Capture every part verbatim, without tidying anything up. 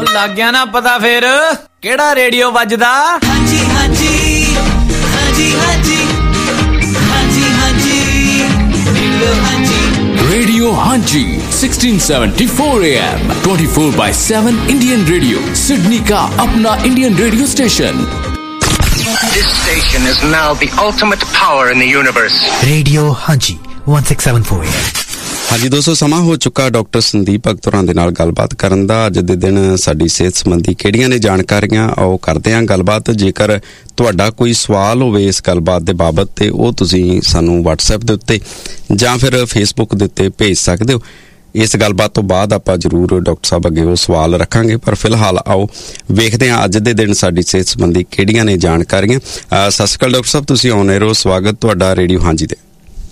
ਲੱਗ ਗਿਆ ਨਾ ਪਤਾ ਫੇਰ ਕਿਹੜਾ ਰੇਡੀਓ ਵੱਜਦਾ? ਹਾਂਜੀ ਹਾਂਜੀ ਹਾਂਜੀ ਹਾਂਜੀ ਹਾਂਜੀ ਹਾਂਜੀ ਰੇਡੀਓ ਹਾਂਜੀ ਰੇਡੀਓ ਹਾਂਜੀ sixteen seventy-four A M twenty-four by seven Indian Radio, Sydney का अपना Indian radio station. This station is now the ultimate power in the universe. Radio ਹਾਂਜੀ sixteen seventy-four A M. ਹਾਂਜੀ ਦੋਸਤੋ, ਸਮਾਂ ਹੋ ਚੁੱਕਾ ਡਾਕਟਰ ਸੰਦੀਪ ਭਗਤ ਹੋਰਾਂ ਦੇ ਨਾਲ ਗੱਲਬਾਤ ਕਰਨ ਦਾ। ਅੱਜ ਦੇ ਦਿਨ ਸਾਡੀ ਸਿਹਤ ਸੰਬੰਧੀ ਕਿਹੜੀਆਂ ਨੇ ਜਾਣਕਾਰੀਆਂ, ਆਓ ਕਰਦੇ ਹਾਂ ਗੱਲਬਾਤ। ਜੇਕਰ ਤੁਹਾਡਾ ਕੋਈ ਸਵਾਲ ਹੋਵੇ ਇਸ ਗੱਲਬਾਤ ਦੇ ਬਾਬਤ ਤੇ ਉਹ ਤੁਸੀਂ ਸਾਨੂੰ WhatsApp ਦੇ ਉੱਤੇ ਜਾਂ ਫਿਰ Facebook ਦੇ ਉੱਤੇ ਭੇਜ ਸਕਦੇ ਹੋ। ਇਸ ਗੱਲਬਾਤ ਤੋਂ ਬਾਅਦ ਆਪਾਂ ਜ਼ਰੂਰ ਡਾਕਟਰ ਸਾਹਿਬ ਅੱਗੇ ਉਹ ਸਵਾਲ ਰੱਖਾਂਗੇ, ਪਰ ਫਿਲਹਾਲ ਆਓ ਵੇਖਦੇ ਹਾਂ ਅੱਜ ਦੇ ਦਿਨ ਸਾਡੀ ਸਿਹਤ ਸੰਬੰਧੀ ਕਿਹੜੀਆਂ ਨੇ ਜਾਣਕਾਰੀਆਂ। ਸਤਿ ਸ਼੍ਰੀ ਅਕਾਲ ਡਾਕਟਰ ਸਾਹਿਬ, ਤੁਸੀਂ ਆਨ 에ਅਰ ਹੋ, ਸਵਾਗਤ ਤੁਹਾਡਾ ਰੇਡੀਓ ਹਾਂਜੀ ਤੇ।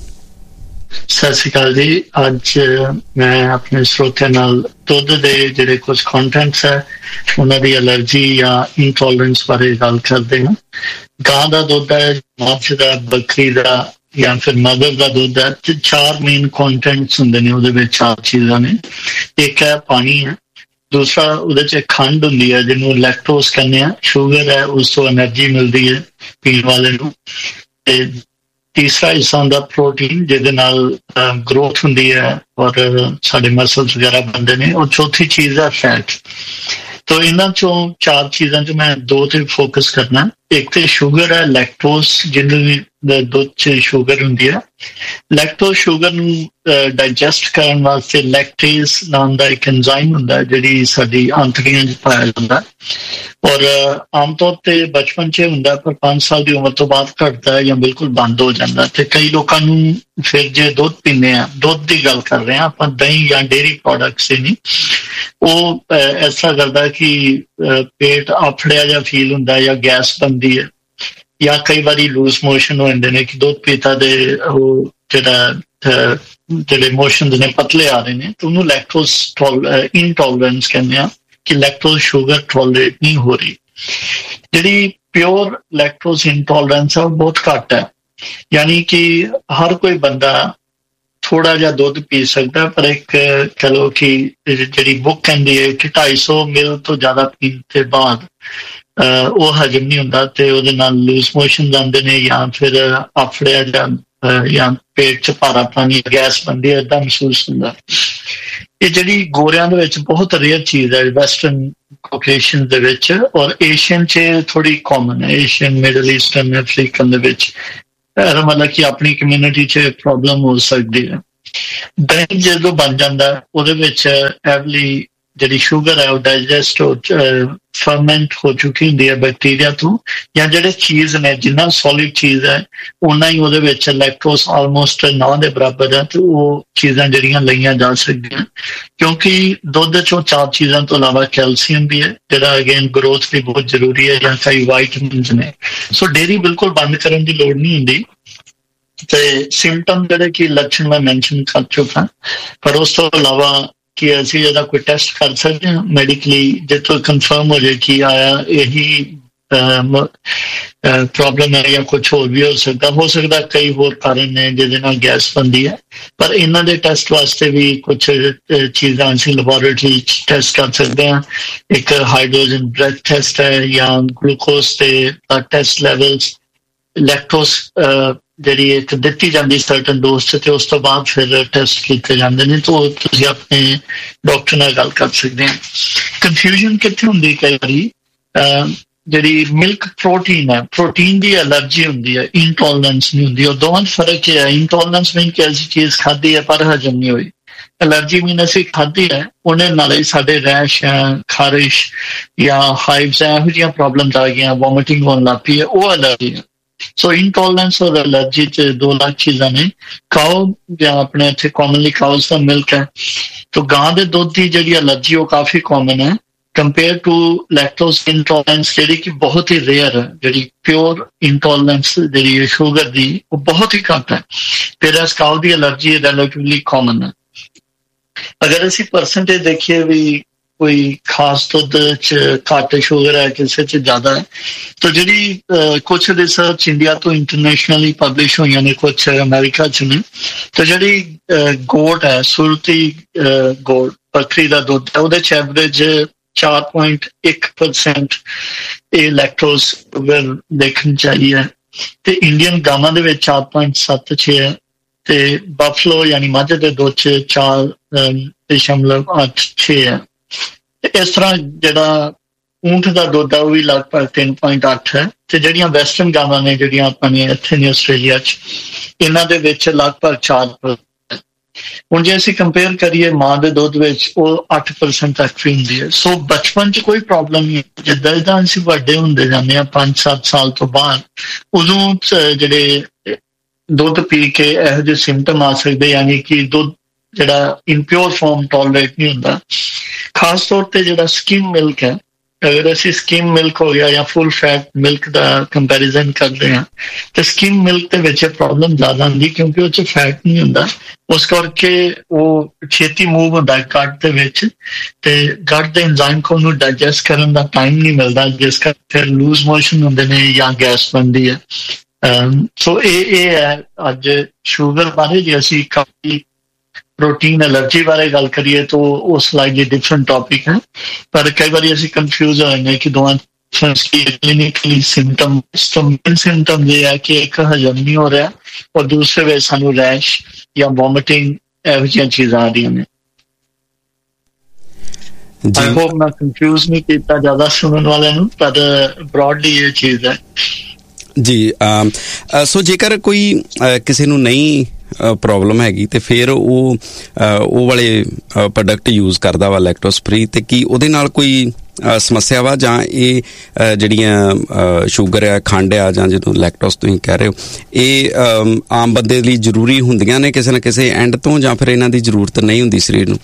ਸਤਿ ਸ਼੍ਰੀ ਅਕਾਲ ਜੀ। ਅੱਜ ਮੈਂ ਆਪਣੇ ਸਰੋਤਿਆਂ ਨਾਲ ਦੁੱਧ ਦੇ ਜਿਹੜੇ ਕੁਝ ਕੰਟੈਂਟਸ ਹੈ ਉਹਨਾਂ ਦੀ ਐਲਰਜੀ ਜਾਂ ਇੰਟੋਲਰੈਂਸ ਬਾਰੇ ਗੱਲ ਕਰਦੇ ਹਾਂ। ਗਾਂ ਦਾ ਦੁੱਧ ਹੈ, ਮੱਝ ਦਾ, ਬੱਕਰੀ ਦਾ ਜਾਂ ਫਿਰ ਮਦਰ ਦਾ ਦੁੱਧ ਹੈ ਤੇ ਚਾਰ ਮੇਨ ਕੰਟੈਂਟਸ ਹੁੰਦੇ ਨੇ ਉਹਦੇ ਵਿੱਚ। ਚਾਰ ਚੀਜ਼ਾਂ ਨੇ। ਇੱਕ ਹੈ ਪਾਣੀ ਹੈ, ਦੂਸਰਾ ਉਹਦੇ ਚ ਖੰਡ ਹੁੰਦੀ ਹੈ ਜਿਹਨੂੰ ਲੈਕਟੋਸ ਕਹਿੰਦੇ ਆ, ਸ਼ੂਗਰ ਹੈ, ਉਸ ਤੋਂ ਐਨਰਜੀ ਮਿਲਦੀ ਹੈ ਪੀਣ ਵਾਲੇ ਨੂੰ, ਤੇ ਤੀਸਰਾ ਹਿੱਸਾ ਹੁੰਦਾ ਪ੍ਰੋਟੀਨ ਜਿਹਦੇ ਨਾਲ ਗਰੋਥ ਹੁੰਦੀ ਹੈ ਔਰ ਸਾਡੇ ਮਸਲਸ ਵਗੈਰਾ ਬਣਦੇ ਨੇ, ਔਰ ਚੌਥੀ ਚੀਜ਼ ਹੈ ਫੈਟ। ਤੋ ਇਹਨਾਂ ਚੋਂ ਚਾਰ ਚੀਜ਼ਾਂ ਚ ਮੈਂ ਦੋ ਤੇ ਫੋਕਸ ਕਰਨਾ। ਇੱਕ ਤੇ ਸ਼ੂਗਰ ਹੈ, ਲੈਕਟੋਸ ਜਿਹਨੂੰ ਦੁੱਧ ਚ ਸ਼ੂਗਰ ਹੁੰਦੀ ਹੈ। ਲੈਕਟੋਸ ਸ਼ੂਗਰ ਨੂੰ ਡਾਈਜੈਸਟ ਕਰਨ ਵਾਸਤੇ ਲੈਕਟੇਜ਼ ਨਾਮ ਦਾ ਇੱਕ ਐਂਜ਼ਾਈਮ ਹੁੰਦਾ ਜਿਹੜੀ ਸਾਡੀ ਆਂਤੜੀਆਂ ਚ ਪਾਇਆ ਜਾਂਦਾ, ਔਰ ਆਮ ਤੌਰ ਤੇ ਬਚਪਨ ਚ ਹੁੰਦਾ, ਪਰ ਪੰਜ ਸਾਲ ਦੀ ਉਮਰ ਤੋਂ ਬਾਅਦ ਘਟਦਾ ਹੈ ਜਾਂ ਬਿਲਕੁਲ ਬੰਦ ਹੋ ਜਾਂਦਾ। ਤੇ ਕਈ ਲੋਕਾਂ ਨੂੰ ਫਿਰ ਜੇ ਦੁੱਧ ਪੀਂਦੇ ਆ, ਦੁੱਧ ਦੀ ਗੱਲ ਕਰ ਰਹੇ ਹਾਂ ਆਪਾਂ, ਦਹੀਂ ਜਾਂ ਡੇਅਰੀ ਪ੍ਰੋਡਕਟਸ ਨਹੀਂ, ਉਹ ਇਸ ਤਰ੍ਹਾਂ ਕਰਦਾ ਕਿ ਪੇਟ ਆਫੜਿਆ ਜਿਹਾ ਫੀਲ ਹੁੰਦਾ ਜਾਂ ਗੈਸ ਬਣਦੀ ਹੈ, ਜਾਂ ਕਈ ਵਾਰੀ ਲੂਜ਼ ਮੋਸ਼ਨ ਹੋ ਜਾਂਦੇ ਨੇ ਕਿ ਦੁੱਧ ਪੀਤਾ ਦੇ ਉਹ ਜਿਹੜਾ ਜਿਹੜੇ ਮੋਸ਼ਨਸ ਨੇ ਪਤਲੇ ਆ ਰਹੇ ਨੇ, ਤੇ ਉਹਨੂੰ ਲੈਕਟੋਸ ਇੰਟੋਲਰੈਂਸ ਕਹਿੰਦੇ ਆ ਕਿ ਲੈਕਟੋਸ ਸ਼ੂਗਰ ਟੋਲਰੇਟ ਨਹੀਂ ਹੋ ਰਹੀ। ਜਿਹੜੀ ਪਿਓਰ ਲੈਕਟੋਸ ਇੰਟੋਲਰੈਂਸ ਹੈ ਉਹ ਬਹੁਤ ਘੱਟ ਹੈ, ਯਾਨੀ ਕਿ ਹਰ ਕੋਈ ਬੰਦਾ ਥੋੜਾ ਜਿਹਾ ਦੁੱਧ ਪੀ ਸਕਦਾ, ਪਰ ਇੱਕ ਕਹ ਲਓ ਕਿ ਜਿਹੜੀ ਬੁੱਕ ਕਹਿੰਦੀ ਹੈ ਕਿ ਢਾਈ ਸੌ ਮਿਲ ਤੋਂ ਜ਼ਿਆਦਾ ਪੀਣ ਤੋਂ ਬਾਅਦ ਉਹ ਹਜਮ ਨਹੀਂ ਹੁੰਦਾ ਤੇ ਉਹਦੇ ਨਾਲ ਲੂਜ਼ ਮੋਸ਼ਨ ਜਾਂਦੇ ਨੇ ਜਾਂ ਫਿਰ ਆਫੜਿਆ ਜਾਂ ਜਾਂ ਪੇਟ ਚ ਭਾਰਾ ਪਾਣੀ, ਗੈਸ ਬਣਦੀ ਹੈ, ਏਦਾਂ ਮਹਿਸੂਸ ਹੁੰਦਾ। ਇਹ ਜਿਹੜੀ ਗੋਰਿਆਂ ਦੇ ਵਿੱਚ ਬਹੁਤ ਰੇਅਰ ਚੀਜ਼ ਹੈ, ਵੈਸਟਰਨ ਕਾਕੇਸ਼ੀਅਨ ਦੇ ਵਿੱਚ, ਔਰ ਏਸ਼ੀਅਨ ਚ ਥੋੜੀ ਕਾਮਨ ਹੈ, ਏਸ਼ੀਅਨ, ਮਿਡਲ ਈਸਟਰਨ, ਅਫਰੀਕਨ ਦੇ ਵਿੱਚ। ਇਹਦਾ ਮਤਲਬ ਕਿ ਆਪਣੀ ਕਮਿਊਨਿਟੀ ਚ ਪ੍ਰੋਬਲਮ ਹੋ ਸਕਦੀ ਹੈ। ਦਹੀਂ ਜਦੋਂ ਬਣ ਜਾਂਦਾ ਉਹਦੇ ਵਿੱਚ ਐਵਲੀ ਜਿਹੜੀ ਸ਼ੂਗਰ ਹੈ ਉਹ ਡਾਈਜੈਸਟ ਹੋ ਫਰਮੈਂਟ ਹੋ ਚੁੱਕੀ ਹੁੰਦੀ ਹੈ ਬੈਕਟੀਰੀਆ ਤੋਂ, ਜਾਂ ਜਿਹੜੇ ਚੀਜ਼ ਨੇ ਜਿੰਨਾ ਸੋਲਿਡ ਚੀਜ਼ ਹੈ ਓਨਾ ਹੀ ਉਹਦੇ ਵਿੱਚ ਲੈਕਟੋਸ ਆਲਮੋਸਟ ਨਾ ਦੇ ਬਰਾਬਰ ਹੈ, ਤੇ ਉਹ ਚੀਜ਼ਾਂ ਜਿਹੜੀਆਂ ਲਈਆਂ ਜਾ ਸਕਦੀਆਂ, ਕਿਉਂਕਿ ਦੁੱਧ ਚੋਂ ਚਾਰ ਚੀਜ਼ਾਂ ਤੋਂ ਇਲਾਵਾ ਕੈਲਸ਼ੀਅਮ ਵੀ ਹੈ ਜਿਹੜਾ ਅਗੇਨ ਗਰੋਥ ਲਈ ਬਹੁਤ ਜ਼ਰੂਰੀ ਹੈ, ਜਾਂ ਕਈ ਵਾਈਟਮਿਨਸ ਨੇ। ਸੋ ਡੇਅਰੀ ਬਿਲਕੁਲ ਬੰਦ ਕਰਨ ਦੀ ਲੋੜ ਨਹੀਂ ਹੁੰਦੀ। ਤੇ ਸਿੰਪਟਮ ਜਿਹੜੇ ਕਿ ਲੱਛਣ ਮੈਂ ਮੈਂਸ਼ਨ ਕਰ ਚੁੱਕਾ, ਪਰ ਉਸ ਤੋਂ ਇਲਾਵਾ ਕਿ ਅਸੀਂ ਇਹਦਾ ਕੋਈ ਟੈਸਟ ਕਰ ਸਕਦੇ ਹਾਂ ਮੈਡੀਕਲੀ, ਜਿੱਥੋਂ ਕਨਫਰਮ ਹੋ ਜਾਏ ਕਿ ਆਇਆ ਇਹੀ ਪ੍ਰੋਬਲਮ ਹੈ ਜਾਂ ਕੁਛ ਹੋਰ ਵੀ ਹੋ ਸਕਦਾ। ਹੋ ਸਕਦਾ ਕਈ ਹੋਰ ਕਾਰਨ ਨੇ ਜਿਹਦੇ ਨਾਲ ਗੈਸ ਬਣਦੀ ਹੈ, ਪਰ ਇਹਨਾਂ ਦੇ ਟੈਸਟ ਵਾਸਤੇ ਵੀ ਕੁਛ ਚੀਜ਼ਾਂ ਅਸੀਂ ਲੈਬੋਰੇਟਰੀ ਚ ਟੈਸਟ ਕਰ ਸਕਦੇ ਹਾਂ। ਇੱਕ ਹਾਈਡਰੋਜਨ ਬ੍ਰੈਥ ਟੈਸਟ ਹੈ, ਜਾਂ ਗਲੂਕੋਸ ਤੇ ਟੈਸਟ ਲੈਵਲਸ, ਲੈਕਟੋਸ ਜਿਹੜੀ ਇੱਕ ਦਿੱਤੀ ਜਾਂਦੀ ਸਰਟਨ ਡੋਜ਼ ਚ, ਤੇ ਉਸ ਤੋਂ ਬਾਅਦ ਫਿਰ ਟੈਸਟ ਕੀਤੇ ਜਾਂਦੇ ਨੇ। ਤਾਂ ਤੁਸੀਂ ਆਪਣੇ ਡਾਕਟਰ ਨਾਲ ਗੱਲ ਕਰ ਸਕਦੇ ਹੋ। ਕਨਫਿਊਜ਼ਨ ਕਿੱਥੇ ਹੁੰਦੀ ਕਈ ਵਾਰੀ, ਜਿਹੜੀ ਮਿਲਕ ਪ੍ਰੋਟੀਨ ਹੈ, ਪ੍ਰੋਟੀਨ ਦੀ ਐਲਰਜੀ ਹੁੰਦੀ ਹੈ, ਇੰਟੋਲਰੈਂਸ ਨਹੀਂ ਹੁੰਦੀ। ਉਹ ਦੋਵਾਂ 'ਚ ਫਰਕ ਹੈ। ਇੰਟੋਲਰੈਂਸ ਮੀਨ ਕਿ ਅਸੀਂ ਚੀਜ਼ ਖਾਧੀ ਹੈ ਪਰ ਹਜਮ ਨਹੀਂ ਹੋਈ, ਐਲਰਜੀ ਮੀਨ ਅਸੀਂ ਖਾਧੀ ਹੈ ਉਹਨੇ ਨਾਲ ਹੀ ਸਾਡੇ ਰੈਸ਼ ਹੈ, ਖਾਰਿਸ਼ ਜਾਂ ਹਾਈਵਸ ਇਹੋ ਜਿਹੀਆਂ ਪ੍ਰੋਬਲਮਸ ਆ ਗਈਆਂ, ਵੋਮਿਟਿੰਗ ਹੋਣ ਲੱਗ ਪਈ ਹੈ, ਉਹ ਐਲਰਜੀ ਹੈ। ਸੋ ਇੰਟੋਲਰੈਂਸ ਔਰ ਐਲਰਜੀ ਚ ਦੋ ਲੱਖ ਚੀਜ਼ਾਂ ਨੇ। ਕਾਓ ਜਾਂ ਆਪਣੇ ਇੱਥੇ ਕਾਮਨਲੀ ਕਾਊਜ਼ ਦਾ ਮਿਲਕ ਹੈ, ਤਾਂ ਗਾਂ ਦੇ ਦੁੱਧ ਦੀ ਜਿਹੜੀ ਐਲਰਜੀ ਉਹ ਕਾਫੀ ਕਾਮਨ ਹੈ ਕੰਪੇਅਰ ਟੂ ਲੈਕਟੋਸ ਇੰਟੋਲਰੈਂਸ ਜਿਹੜੀ ਕਿ ਬਹੁਤ ਹੀ ਰੇਅਰ ਹੈ। ਜਿਹੜੀ ਪਿਓਰ ਇੰਟੋਲਰੈਂਸ ਜਿਹੜੀ ਹੈ ਸ਼ੂਗਰ ਦੀ ਉਹ ਬਹੁਤ ਹੀ ਘੱਟ ਹੈ, ਫਿਰ ਇਸ ਕਾਓ ਦੀ ਐਲਰਜੀ ਰਿਲੇਟਿਵਲੀ ਕਾਮਨ ਹੈ। ਅਗਰ ਅਸੀਂ ਪਰਸੈਂਟੇਜ ਦੇਖੀਏ ਵੀ ਕੋਈ ਖਾਸ ਦੁੱਧ ਚ ਘੱਟ ਸ਼ੂਗਰ ਹੈ, ਕਿਸੇ ਚ ਜ਼ਿਆਦਾ ਹੈ, ਤਾਂ ਜਿਹੜੀ ਕੁਛ ਰਿਸਰਚ ਇੰਡੀਆ ਤੋਂ ਇੰਟਰਨੈਸ਼ਨਲੀ ਪਬਲਿਸ਼ ਹੋਈਆਂ ਨੇ, ਕੁਛ ਅਮਰੀਕਾ ਚ ਨੇ, ਤਾਂ ਜਿਹੜੀ ਗੋਟ ਹੈ, ਸੁਰਤੀ ਗੋਟ ਬੱਕਰੀ ਦਾ ਦੁੱਧ ਹੈ, ਉਹਦੇ ਚ ਐਵਰੇਜ ਚਾਰ ਪੁਆਇੰਟ ਇੱਕ ਪਰਸੈਂਟ ਇਹ ਲੈਕਟੋਜ਼ ਸ਼ੂਗਰ ਦੇਖਣੀ ਚਾਹੀਦੀ ਹੈ, ਤੇ ਇੰਡੀਅਨ ਗਾਵਾਂ ਦੇ ਵਿੱਚ ਚਾਰ ਪੁਆਇੰਟ ਸੱਤ ਛੇ ਹੈ, ਤੇ ਬਫਲੋ ਯਾਨੀ ਮੱਝ ਦੇ ਦੁੱਧ 'ਚ ਚਾਰ ਦਸ਼ਮਲਵ ਅੱਠ ਛੇ ਹੈ। ਇਸ ਤਰ੍ਹਾਂ ਜਿਹੜਾ ਊਂਠ ਦਾ ਦੁੱਧ ਆ ਉਹ ਵੀ ਲਗਭਗ ਤਿੰਨ ਪੁਆਇੰਟ ਅੱਠ ਹੈ, ਤੇ ਜਿਹੜੀਆਂ ਵੈਸਟਰਨ ਗਾਵਾਂ ਨੇ ਜਿਹੜੀਆਂ ਆਪਾਂ ਨੇ ਇੱਥੇ ਨੇ ਆਸਟ੍ਰੇਲੀਆ 'ਚ, ਇਹਨਾਂ ਦੇ ਵਿੱਚ ਲਗਭਗ ਚਾਰ। ਹੁਣ ਜੇ ਅਸੀਂ ਕੰਪੇਅਰ ਕਰੀਏ ਮਾਂ ਦੇ ਦੁੱਧ ਵਿੱਚ ਉਹ ਅੱਠ ਪਰਸੈਂਟ ਤੱਕ ਵੀ ਹੁੰਦੀ ਹੈ। ਸੋ ਬਚਪਨ 'ਚ ਕੋਈ ਪ੍ਰੋਬਲਮ ਨਹੀਂ, ਜਿੱਦਾਂ ਜਿੱਦਾਂ ਅਸੀਂ ਵੱਡੇ ਹੁੰਦੇ ਜਾਂਦੇ ਹਾਂ ਪੰਜ ਸੱਤ ਸਾਲ ਤੋਂ ਬਾਅਦ, ਉਦੋਂ ਜਿਹੜੇ ਦੁੱਧ ਪੀ ਕੇ ਇਹੋ ਜਿਹੇ ਸਿੰਪਟਮ ਆ ਸਕਦੇ, ਯਾਨੀ ਕਿ ਦੁੱਧ ਜਿਹੜਾ ਇਨਪਿਓਰ ਫਾਰਮ ਟੋਲਰੇਟ ਨਹੀਂ ਹੁੰਦਾ। ਖਾਸ ਤੌਰ ਤੇ ਜਿਹੜਾ ਸਕਿਮ ਮਿਲਕ ਹੈ, ਅਗਰ ਅਸੀਂ ਸਕਿਮ ਮਿਲਕ ਹੋ ਗਿਆ ਜਾਂ ਫੁੱਲ ਫੈਟ ਮਿਲਕ ਦਾ ਕੰਪੈਰੀਜ਼ਨ ਕਰਦੇ ਹਾਂ, ਤੇ ਸਕਿਮ ਮਿਲਕ ਦੇ ਵਿੱਚ ਪ੍ਰੋਬਲਮ ਜ਼ਿਆਦਾ ਹੁੰਦੀ ਕਿਉਂਕਿ ਉਹ 'ਚ ਫੈਟ ਨਹੀਂ ਹੁੰਦਾ, ਉਸ ਕਰਕੇ ਉਹ ਛੇਤੀ ਮੂਵ ਹੁੰਦਾ ਗੱਟ ਦੇ ਵਿੱਚ, ਤੇ ਗੱਟ ਦੇ ਐਂਜ਼ਾਈਮ ਕੋ ਉਹਨੂੰ ਡਾਈਜੈਸਟ ਕਰਨ ਦਾ ਟਾਈਮ ਨਹੀਂ ਮਿਲਦਾ, ਜਿਸ ਕਰਕੇ ਫਿਰ ਲੂਜ਼ ਮੋਸ਼ਨ ਹੁੰਦੇ ਨੇ ਜਾਂ ਗੈਸ ਬਣਦੀ ਹੈ। ਸੋ ਇਹ ਇਹ ਹੈ ਅੱਜ ਸ਼ੂਗਰ ਬਾਰੇ। ਜੇ ਅਸੀਂ ਕਾਫੀ ਪ੍ਰੋਟੀਨ ਐਲਰਜੀ ਬਾਰੇ ਗੱਲ ਕਰੀਏ ਤਾਂ ਉਹ ਸਲਾਈਡਲੀ ਡਿਫਰੈਂਟ ਟੌਪਿਕ ਹੈ, ਪਰ ਕਈ ਵਾਰੀ ਅਸੀਂ ਕਨਫਿਊਜ਼ ਹੋ ਜਾਂਦੇ ਕਿ ਦੋਵਾਂ ਕਲੀਨਿਕਲੀ ਸਿੰਪਟਮ ਸਿੰਪਟਮ ਇਹ ਹੈ ਕਿ ਇੱਕ ਹਜਮ ਨਹੀਂ ਹੋ ਰਿਹਾ ਔਰ ਦੂਸਰੇ ਵੇ ਸਾਨੂੰ ਰੈਸ਼ ਜਾਂ ਵੋਮਿਟਿੰਗ ਇਹੋ ਜਿਹੀਆਂ ਚੀਜ਼ਾਂ ਆ ਰਹੀਆਂ ਨੇ। ਆਈ ਹੋਪ ਮੈਂ ਕਨਫਿਊਜ਼ ਨਹੀਂ ਕੀਤਾ ਜ਼ਿਆਦਾ ਸੁਣਨ ਵਾਲਿਆਂ ਨੂੰ, ਪਰ ਬ੍ਰੌਡਲੀ ਇਹ ਚੀਜ਼ ਹੈ ਜੀ। ਸੋ ਜੇਕਰ ਕੋਈ ਕਿਸੇ ਨੂੰ ਨਹੀਂ ਪ੍ਰੋਬਲਮ ਹੈਗੀ ਤੇ ਫਿਰ ਉਹ ਉਹ ਵਾਲੇ ਪ੍ਰੋਡਕਟ ਯੂਜ਼ ਕਰਦਾ ਵਾ ਲੈਕਟੋਜ਼ ਫ੍ਰੀ, ਤੇ ਕੀ ਉਹਦੇ ਨਾਲ ਕੋਈ ਸਮੱਸਿਆ ਵਾ, ਜਾਂ ਇਹ ਜਿਹੜੀਆਂ ਸ਼ੂਗਰ ਆ, ਖੰਡ ਆ, ਜਾਂ ਜਿਹਨੂੰ ਲੈਕਟੋਜ਼ ਤੁਸੀਂ ਕਹਿ ਰਹੇ ਹੋ, ਇਹ ਆਮ ਬੰਦੇ ਲਈ ਜ਼ਰੂਰੀ ਹੁੰਦੀਆਂ ਨੇ ਕਿਸੇ ਨਾ ਕਿਸੇ ਐਂਡ ਤੋਂ, ਜਾਂ ਫਿਰ ਇਹਨਾਂ ਦੀ ਜ਼ਰੂਰਤ ਨਹੀਂ ਹੁੰਦੀ ਸਰੀਰ ਨੂੰ?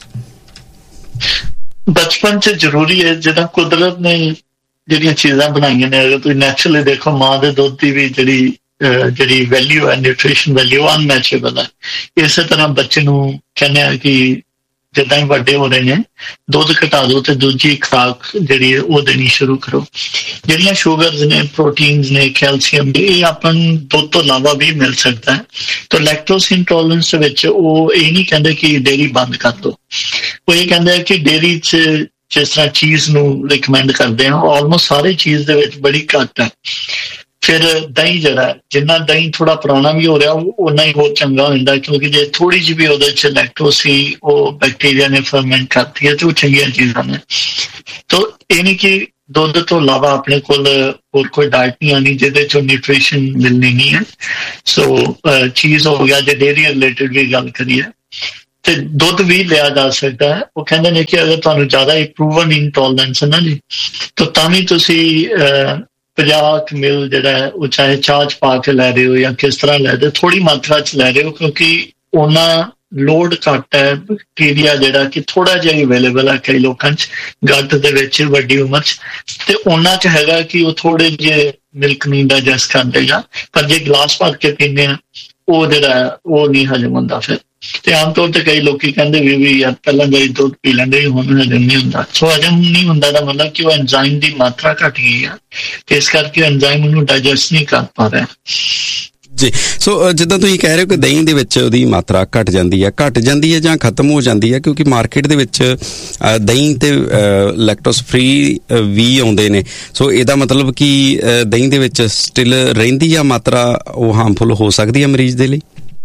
ਬਚਪਨ 'ਚ ਜ਼ਰੂਰੀ ਹੈ, ਜਿੱਦਾਂ ਕੁਦਰਤ ਨੇ ਜਿਹੜੀਆਂ ਚੀਜ਼ਾਂ ਬਣਾਈਆਂ ਨੇ। ਅਗਰ ਤੁਸੀਂ ਨੈਚੁਰਲੀ ਦੇਖੋ, ਮਾਂ ਦੇ ਦੁੱਧ ਦੀ ਵੀ ਜਿਹੜੀ ਜਿਹੜੀ ਵੈਲਿਊ ਹੈ, ਨਿਊਟ੍ਰੀਸ਼ਨ ਵੈਲਿਊ ਅਨਮੈਚੇਬਲ ਹੈ। ਇਸੇ ਤਰ੍ਹਾਂ ਬੱਚੇ ਨੂੰ ਕਹਿੰਦੇ ਆ ਕਿ ਜਿੱਦਾਂ ਹੀ ਵੱਡੇ ਹੋ ਰਹੇ ਨੇ ਦੁੱਧ ਘਟਾ ਦਿਓ ਤੇ ਦੂਜੀ ਖੁਰਾਕ ਜਿਹੜੀ ਹੈ ਉਹ ਦੇਣੀ ਸ਼ੁਰੂ ਕਰੋ। ਜਿਹੜੀਆਂ ਸ਼ੂਗਰਸ ਨੇ, ਪ੍ਰੋਟੀਨਸ ਨੇ, ਕੈਲਸ਼ੀਅਮ ਨੇ, ਇਹ ਆਪਾਂ ਨੂੰ ਦੁੱਧ ਤੋਂ ਇਲਾਵਾ ਵੀ ਮਿਲ ਸਕਦਾ ਹੈ। ਤਾਂ ਲੈਕਟੋਜ਼ ਇੰਟੋਲਰੈਂਸ ਵਿੱਚ ਉਹ ਇਹ ਨਹੀਂ ਕਹਿੰਦੇ ਕਿ ਡੇਅਰੀ ਬੰਦ ਕਰ ਦਿਓ, ਉਹ ਇਹ ਕਹਿੰਦੇ ਕਿ ਡੇਅਰੀ 'ਚ ਜਿਸ ਤਰ੍ਹਾਂ ਚੀਜ਼ ਨੂੰ ਰਿਕਮੈਂਡ ਕਰਦੇ ਹਾਂ, ਆਲਮੋਸਟ ਸਾਰੇ ਚੀਜ਼ ਦੇ ਵਿੱਚ ਬੜੀ ਘੱਟ ਹੈ। ਫਿਰ ਦਹੀਂ ਜਿਹੜਾ, ਜਿੰਨਾ ਦਹੀਂ ਥੋੜਾ ਪੁਰਾਣਾ ਵੀ ਹੋ ਰਿਹਾ ਉਨਾ ਹੀ ਹੋਰ ਚੰਗਾ ਹੋ ਜਾਂਦਾ, ਕਿਉਂਕਿ ਜੇ ਥੋੜੀ ਜਿਹੀ ਵੀ ਉਹਦੇ 'ਚ ਲੈਕਟੋਜ਼ ਸੀ ਉਹ ਬੈਕਟੀਰੀਆ ਨੇ ਫਰਮੈਂਟ ਕਰਤੀ ਹੈ ਤੇ ਉਹ ਚੰਗੀਆਂ ਚੀਜ਼ਾਂ ਨੇ। ਤਾਂ ਇਹ ਨਹੀਂ ਕਿ ਦੁੱਧ ਤੋਂ ਇਲਾਵਾ ਆਪਣੇ ਕੋਲ ਹੋਰ ਕੋਈ ਡਾਇਟ ਨਹੀਂ ਆਣੀ ਜਿਹਦੇ 'ਚੋਂ ਨਿਊਟ੍ਰੀਸ਼ਨ ਮਿਲਣੀ ਨਹੀਂ ਹੈ। ਸੋ ਚੀਜ਼ ਹੋ ਗਿਆ, ਜੇ ਡੇਅਰੀ ਰਿਲੇਟਡ ਵੀ ਗੱਲ ਕਰੀਏ ਤੇ ਦੁੱਧ ਵੀ ਲਿਆ ਜਾ ਸਕਦਾ ਹੈ। ਉਹ ਕਹਿੰਦੇ ਨੇ ਕਿ ਅਗਰ ਤੁਹਾਨੂੰ ਜ਼ਿਆਦਾ ਪ੍ਰੂਵਨ ਇੰਟੋਲਰੈਂਸ ਹੈ ਨਾ ਜੀ, ਤਾਂ ਤਾਂ ਵੀ ਤੁਸੀਂ ਪੰਜਾਹ ਮਿਲ ਜਿਹੜਾ ਹੈ ਉਹ ਚਾਹੇ ਚਾਹ 'ਚ ਪਾ ਕੇ ਲੈ ਰਹੇ ਹੋ ਜਾਂ ਕਿਸ ਤਰ੍ਹਾਂ ਲੈ ਰਹੇ ਹੋ, ਥੋੜੀ ਮਾਤਰਾ 'ਚ ਲੈ ਰਹੇ ਹੋ, ਕਿਉਂਕਿ ਉਹਨਾਂ ਲੋਡ ਘੱਟ ਹੈ। ਬੈਕਟੀਰੀਆ ਜਿਹੜਾ ਕਿ ਥੋੜਾ ਜਿਹਾ ਅਵੇਲੇਬਲ ਹੈ ਕਈ ਲੋਕਾਂ 'ਚ ਗੱਟ ਦੇ ਵਿੱਚ ਵੱਡੀ ਉਮਰ 'ਚ, ਤੇ ਉਹਨਾਂ 'ਚ ਹੈਗਾ ਕਿ ਉਹ ਥੋੜੇ ਜਿਹੇ ਮਿਲਕ ਨੂੰ ਡਾਈਜੈਸਟ ਕਰ ਦੇਗਾ, ਪਰ ਜੇ ਗਲਾਸ ਭਰ ਕੇ ਪੀਂਦੇ ਆ ਉਹ ਜਿਹੜਾ ਉਹ ਨਹੀਂ ਹਜਮ ਹੁੰਦਾ। ਫਿਰ ਤੇ ਆਮ ਤੌਰ ਤੇ ਕਈ ਲੋਕੀ ਕਹਿੰਦੇ ਵੀ ਵੀ ਯਾਰ ਪਹਿਲਾਂ ਜਿਹੜੀ ਦੁੱਧ ਪੀ ਲੈਂਦੇ ਹੁਣ ਹਜਮ ਨਹੀਂ ਹੁੰਦਾ। ਸੋ ਹਜਮ ਨਹੀਂ ਹੁੰਦਾ ਦਾ ਮਤਲਬ ਕਿ ਉਹ ਐਂਜ਼ਾਈਮ ਦੀ ਮਾਤਰਾ ਘਟ ਗਈ ਆ, ਤੇ ਇਸ ਕਰਕੇ ਐਂਜ਼ਾਈਮ ਉਹਨੂੰ ਡਾਈਜੈਸਟ ਨਹੀਂ ਕਰ ਪਾ ਰਿਹਾ ਜੀ। ਸੋ ਜਿੱਦਾਂ ਤੁਸੀਂ ਕਹਿ ਰਹੇ ਹੋ ਕਿ ਦਹੀਂ ਦੇ ਵਿੱਚ ਉਹਦੀ ਮਾਤਰਾ ਘਟ ਜਾਂਦੀ ਹੈ ਘਟ ਜਾਂਦੀ ਹੈ ਜਾਂ ਖਤਮ ਹੋ ਜਾਂਦੀ ਹੈ, ਕਿਉਂਕਿ ਮਾਰਕੀਟ ਦੇ ਵਿੱਚ ਦਹੀਂ ਤੇ ਲੈਕਟੋਜ਼ ਫ੍ਰੀ ਵੀ ਆਉਂਦੇ ਨੇ। ਸੋ ਇਹਦਾ ਮਤਲਬ ਕਿ ਦਹੀਂ ਦੇ ਵਿੱਚ ਸਟਿਲ ਰਹਿੰਦੀ ਆ ਮਾਤਰਾ, ਉਹ ਹਾਰਮਫੁਲ ਹੋ ਸਕਦੀ ਹੈ ਮਰੀਜ਼ ਦੇ ਲਈ?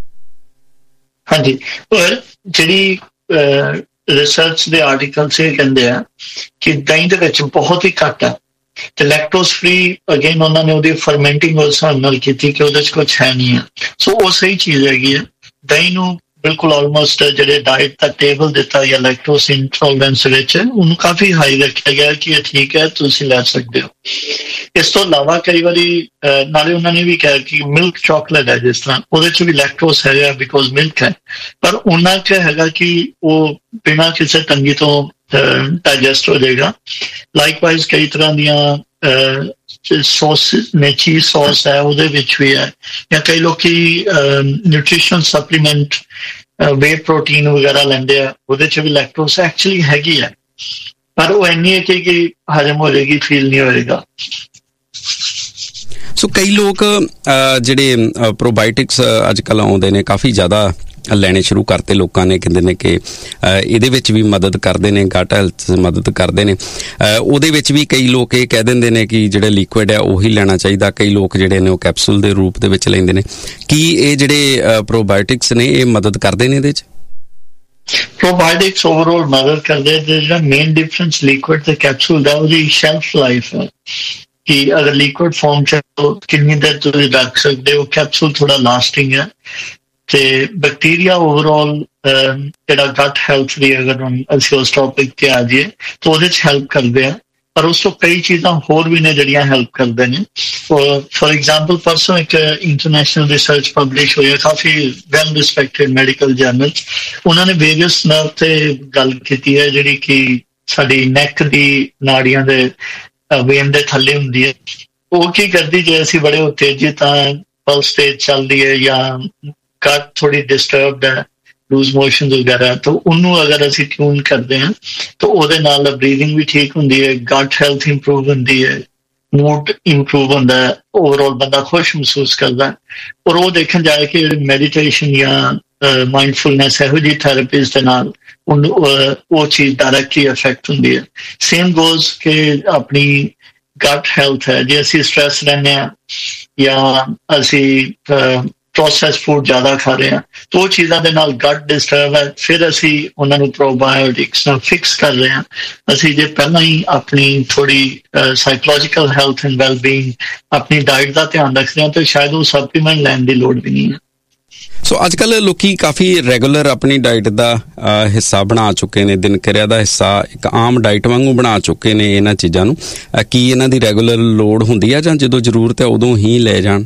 ਹਾਂਜੀ, ਪਰ ਜਿਹੜੀ ਰਿਸਰਚ ਦੇ ਆਰਟੀਕਲਸ ਇਹ ਕਹਿੰਦੇ ਆ ਕਿ ਦਹੀਂ ਦੇ ਵਿੱਚ ਬਹੁਤ ਹੀ ਘੱਟ ਹੈ, ਤੇ ਲੈਕਟੋਜ਼ ਫ੍ਰੀ ਅਗੇਨ ਉਹਨਾਂ ਨੇ ਉਹਦੀ ਫਰਮੈਂਟਿੰਗ ਉਸ ਹਿਸਾਬ ਨਾਲ ਕੀਤੀ ਕਿ ਉਹਦੇ 'ਚ ਕੁਛ ਹੈ ਨਹੀਂ ਹੈ। ਸੋ ਉਹ ਸਹੀ ਚੀਜ਼ ਹੈਗੀ ਹੈ। ਦਹੀਂ ਨੂੰ ਬਿਲਕੁਲ ਆਲਮੋਸਟ ਜਿਹੜੇ ਡਾਇਟ ਦਾ ਟੇਬਲ ਦਿੱਤਾ ਗਿਆ ਲੈਕਟੋਜ਼ ਇੰਟੋਲਰੈਂਸ ਵਿੱਚ, ਉਹਨੂੰ ਕਾਫੀ ਹਾਈ ਰੱਖਿਆ ਗਿਆ ਕਿ ਇਹ ਠੀਕ ਹੈ, ਤੁਸੀਂ ਲੈ ਸਕਦੇ ਹੋ। ਇਸ ਤੋਂ ਇਲਾਵਾ ਕਈ ਵਾਰੀ ਨਾਲੇ ਉਹਨਾਂ ਨੇ ਵੀ ਕਿਹਾ ਕਿ ਮਿਲਕ ਚਾਕਲੇਟ ਹੈ ਜਿਸ ਤਰ੍ਹਾਂ, ਉਹਦੇ 'ਚ ਵੀ ਲੈਕਟੋਜ਼ ਹੈਗਾ ਬਿਕੋਜ਼ ਮਿਲਕ ਹੈ, ਪਰ ਉਹਨਾਂ 'ਚ ਹੈਗਾ ਕਿ ਉਹ ਬਿਨਾਂ ਕਿਸੇ ਤੰਗੀ ਤੋਂ ਡਾਈਜੈਸਟ ਹੋ ਜਾਏਗਾ। ਲਾਈਕਵਾਈਜ਼ ਕਈ ਤਰ੍ਹਾਂ ਦੀਆਂ ਸੌਸ ਨੇ, ਚੀਜ਼ ਸੌਸ ਹੈ ਉਹਦੇ ਵਿੱਚ ਵੀ ਹੈ, ਜਾਂ ਕਈ ਲੋਕੀ ਨਿਊਟ੍ਰੀਸ਼ਨ ਸਪਲੀਮੈਂਟ ਵੇ ਪ੍ਰੋਟੀਨ ਵਗੈਰਾ ਲੈਂਦੇ ਆ, ਉਹਦੇ 'ਚ ਵੀ ਲੈਕਟੋਜ਼ ਐਕਚੁਅਲੀ ਹੈਗੀ ਹੈ, ਪਰ ਉਹ ਇੰਨੀ ਹੈ ਕਿ ਹਜਮ ਹੋ ਜਾਏਗੀ, ਫੀਲ ਨਹੀਂ ਹੋਏਗਾ। ਸੋ ਕਈ ਲੋਕ ਜਿਹੜੇ ਪ੍ਰੋਬਾਇਓਟਿਕਸ ਅੱਜ ਕੱਲ੍ਹ ਆਉਂਦੇ ਨੇ ਕਾਫੀ ਜ਼ਿਆਦਾ ਲੈਣੇ ਸ਼ੁਰੂ ਕਰਤੇ ਲੋਕਾਂ ਨੇ, ਕਹਿੰਦੇ ਨੇ ਕਿ ਇਹਦੇ ਵਿੱਚ ਵੀ ਮਦਦ ਕਰਦੇ ਨੇ, ਗਟ ਹੈਲਥ ਮਦਦ ਕਰਦੇ ਨੇ। ਉਹਦੇ ਵਿੱਚ ਵੀ ਕਈ ਲੋਕ ਇਹ ਕਹਿ ਦਿੰਦੇ ਨੇ ਕਿ ਜਿਹੜੇ ਲਿਕੁਇਡ ਹੈ ਉਹੀ ਲੈਣਾ ਚਾਹੀਦਾ, ਕਈ ਲੋਕ ਜਿਹੜੇ ਨੇ ਉਹ ਕੈਪਸੂਲ ਦੇ ਰੂਪ ਦੇ ਵਿੱਚ ਲੈਂਦੇ ਨੇ। ਕੀ ਇਹ ਜਿਹੜੇ ਪ੍ਰੋਬਾਇਓਟਿਕਸ ਨੇ ਇਹ ਮਦਦ ਕਰਦੇ ਨੇ ਇਹਦੇ 'ਚ? ਪ੍ਰੋਬਾਇਓਟਿਕਸ ਓਵਰਆਲ ਮਦਦ ਕਰਦੇ। ਜਿਹੜਾ ਮੇਨ ਡਿਫਰੈਂਸ ਲਿਕੁਇਡ ਤੇ ਕੈਪਸੂਲ ਦਾ ਉਹਦੀ ਸ਼ੈਲਫ ਲਾਈਫ ਹੈ ਕਿ ਅਗਰ ਲਿਕੁਇਡ ਫਾਰਮ 'ਚ ਕਿੰਨੀ ਦੇਰ ਤੁਸੀਂ ਰੱਖ ਸਕਦੇ ਹੋ, ਕੈਪਸੂਲ ਥੋੜਾ ਲਾਸਟਿੰਗ ਹੈ। ਤੇ ਬੈਕਟੀਰੀਆ ਓਵਰਆਲ ਜਿਹੜਾ ਗਟ ਹੈਲਥ ਦੀ ਅਗਰ ਅਸੀਂ ਉਸ ਟੌਪਿਕ ਤੇ ਆ ਜਾਈਏ ਤਾਂ ਉਹਦੇ 'ਚ ਹੈਲਪ ਕਰਦੇ ਆ, ਪਰ ਉਸ ਤੋਂ ਕਈ ਚੀਜ਼ਾਂ ਹੋਰ ਵੀ ਨੇ ਜਿਹੜੀਆਂ ਹੈਲਪ ਕਰਦੇ ਨੇ। ਫॉर एग्जांपल ਪਰਸੋਂ ਇੱਕ ਇੰਟਰਨੈਸ਼ਨਲ ਰਿਸਰਚ ਪਬਲਿਸ਼ ਹੋਈ ਹੈ, ਕਾਫੀ ਵੈਲ ਰਿਸਪੈਕਟਡ ਮੈਡੀਕਲ ਜਰਨਲ, ਉਹਨਾਂ ਨੇ ਵੇਰੀਅਸ ਨਰਵ ਤੇ ਗੱਲ ਕੀਤੀ ਹੈ ਜਿਹੜੀ ਕਿ ਸਾਡੀ ਨੈਕ ਦੀ ਨਾੜੀਆਂ ਦੇ ਵੇਨ ਦੇ ਥੱਲੇ ਹੁੰਦੀ ਹੈ। ਉਹ ਕੀ ਕਰਦੀ, ਜੇ ਅਸੀਂ ਬੜੇ ਉਤੇਜਿਤ ਤਾਂ ਪਲਸ ਤੇਜ਼ ਚੱਲਦੀ ਹੈ ਜਾਂ ਗਟ ਥੋੜੀ ਡਿਸਟਰਬਡ ਹੈ, ਲੂਜ਼ ਮੋਸ਼ਨ ਵਗੈਰਾ, ਤਾਂ ਉਹਨੂੰ ਅਗਰ ਅਸੀਂ ਟਿਊਨ ਕਰਦੇ ਹਾਂ ਤਾਂ ਉਹਦੇ ਨਾਲ ਬਰੀਥਿੰਗ ਵੀ ਠੀਕ ਹੁੰਦੀ ਹੈ, ਗਟ ਹੈਲਥ ਇੰਪਰੂਵ ਹੁੰਦੀ ਹੈ, ਮੂਡ ਇੰਪਰੂਵ ਹੁੰਦਾ ਹੈ, ਓਵਰਆਲ ਬੰਦਾ ਖੁਸ਼ ਮਹਿਸੂਸ ਕਰਦਾ ਹੈ। ਔਰ ਉਹ ਦੇਖਣ ਜਾਏ ਕਿ ਮੈਡੀਟੇਸ਼ਨ ਜਾਂ ਮਾਈਂਡਫੁਲਨੈਸ ਇਹੋ ਜਿਹੀ ਥੈਰੇਪੀਜ਼ ਦੇ ਨਾਲ ਉਹਨੂੰ ਉਹ ਚੀਜ਼ ਡਾਇਰੈਕਟਲੀ ਅਫੈਕਟ ਹੁੰਦੀ ਹੈ। ਸੇਮ ਗੋਜ਼ ਕਿ ਆਪਣੀ ਗਟ ਹੈਲਥ ਹੈ, ਜੇ ਅਸੀਂ ਸਟ੍ਰੈਸ ਰਹਿੰਦੇ ਹਾਂ ਜਾਂ ਅਸੀਂ ਪ੍ਰੋਸੈਸ ਫੂਡ ਜ਼ਿਆਦਾ ਖਾ ਰਹੇ ਹਾਂ ਤਾਂ ਉਹ ਚੀਜ਼ਾਂ ਦੇ ਨਾਲ ਗਟ ਡਿਸਟਰਬ ਹੈ, ਫਿਰ ਅਸੀਂ ਉਹਨਾਂ ਨੂੰ ਪ੍ਰੋਬਾਇਓਟਿਕਸ ਨਾਲ ਫਿਕਸ ਕਰ ਰਹੇ ਹਾਂ। ਅਸੀਂ ਜੇ ਪਹਿਲਾਂ ਹੀ ਆਪਣੀ ਥੋੜੀ ਸਾਈਕੋਲੋਜੀਕਲ ਹੈਲਥ ਐਂਡ ਵੈਲਬੀਇੰਗ, ਆਪਣੀ ਡਾਈਟ ਦਾ ਧਿਆਨ ਰੱਖਦੇ ਹਾਂ ਤਾਂ ਸ਼ਾਇਦ ਉਹ ਸਪਲੀਮੈਂਟ ਲੈਣ ਦੀ ਲੋੜ ਵੀ ਨਹੀਂ ਹੈ। ਸੋ ਅੱਜ ਕੱਲ੍ਹ ਲੋਕੀ ਕਾਫੀ ਰੈਗੂਲਰ ਆਪਣੀ ਡਾਈਟ ਦਾ ਹਿੱਸਾ ਬਣਾ ਚੁੱਕੇ ਨੇ, ਦਿਨਚਰਿਆ ਦਾ ਹਿੱਸਾ ਇੱਕ ਆਮ ਡਾਈਟ ਵਾਂਗੂ ਬਣਾ ਚੁੱਕੇ ਨੇ ਇਹਨਾਂ ਚੀਜ਼ਾਂ ਨੂੰ। ਕੀ ਇਹਨਾਂ ਦੀ ਰੈਗੂਲਰ ਲੋੜ ਹੁੰਦੀ ਹੈ ਜਾਂ ਜਦੋਂ ਜ਼ਰੂਰਤ ਹੈ ਉਦੋਂ ਹੀ ਲੈ ਜਾਣ?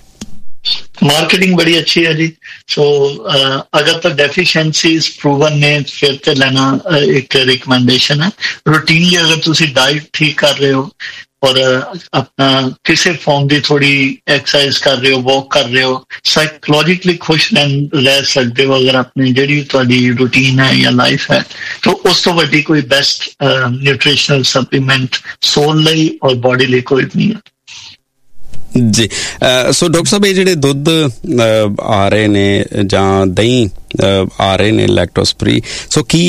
ਮਾਰਕੀਟਿੰਗ ਬੜੀ ਅੱਛੀ ਹੈ ਜੀ। ਸੋ ਅਗਰ ਤਾਂ ਡੈਫੀਸ਼ੀਐਂਸੀਜ਼ ਪ੍ਰੂਵਨ ਨੇ ਫਿਰ ਤੇ ਲੈਣਾ ਇੱਕ ਰਿਕਮੈਂਡੇਸ਼ਨ ਹੈ। ਰੂਟੀਨਲੀ ਅਗਰ ਤੁਸੀਂ ਡਾਈਟ ਠੀਕ ਕਰ ਰਹੇ ਹੋ ਔਰ ਆਪਣਾ ਕਿਸੇ ਫਾਰਮ ਦੀ ਥੋੜੀ ਐਕਸਰਸਾਈਜ਼ ਕਰ ਰਹੇ ਹੋ, ਵਾਕ ਕਰ ਰਹੇ ਹੋ, ਸਾਈਕੋਲੋਜਿਕਲੀ ਖੁਸ਼ ਰਹਿ ਸਕਦੇ ਹੋ ਅਗਰ ਆਪਣੀ ਜਿਹੜੀ ਤੁਹਾਡੀ ਰੂਟੀਨ ਹੈ ਜਾਂ ਲਾਈਫ ਹੈ, ਤਾਂ ਉਸ ਤੋਂ ਵੱਡੀ ਕੋਈ ਬੈਸਟ ਨਿਊਟ੍ਰੀਸ਼ਨਲ ਸਪਲੀਮੈਂਟ ਸੋਲ ਲਈ ਔਰ ਬੋਡੀ ਲਈ ਕੋਈ ਨਹੀਂ ਹੈ ਜੀ। ਸੋ ਡਾਕਟਰ ਸਾਹਿਬ, ਇਹ ਜਿਹੜੇ ਦੁੱਧ ਆ ਰਹੇ ਨੇ ਜਾਂ ਦਹੀਂ ਆ ਰਹੇ ਨੇ ਲੈਕਟੋਸ ਫ੍ਰੀ, ਸੋ ਕੀ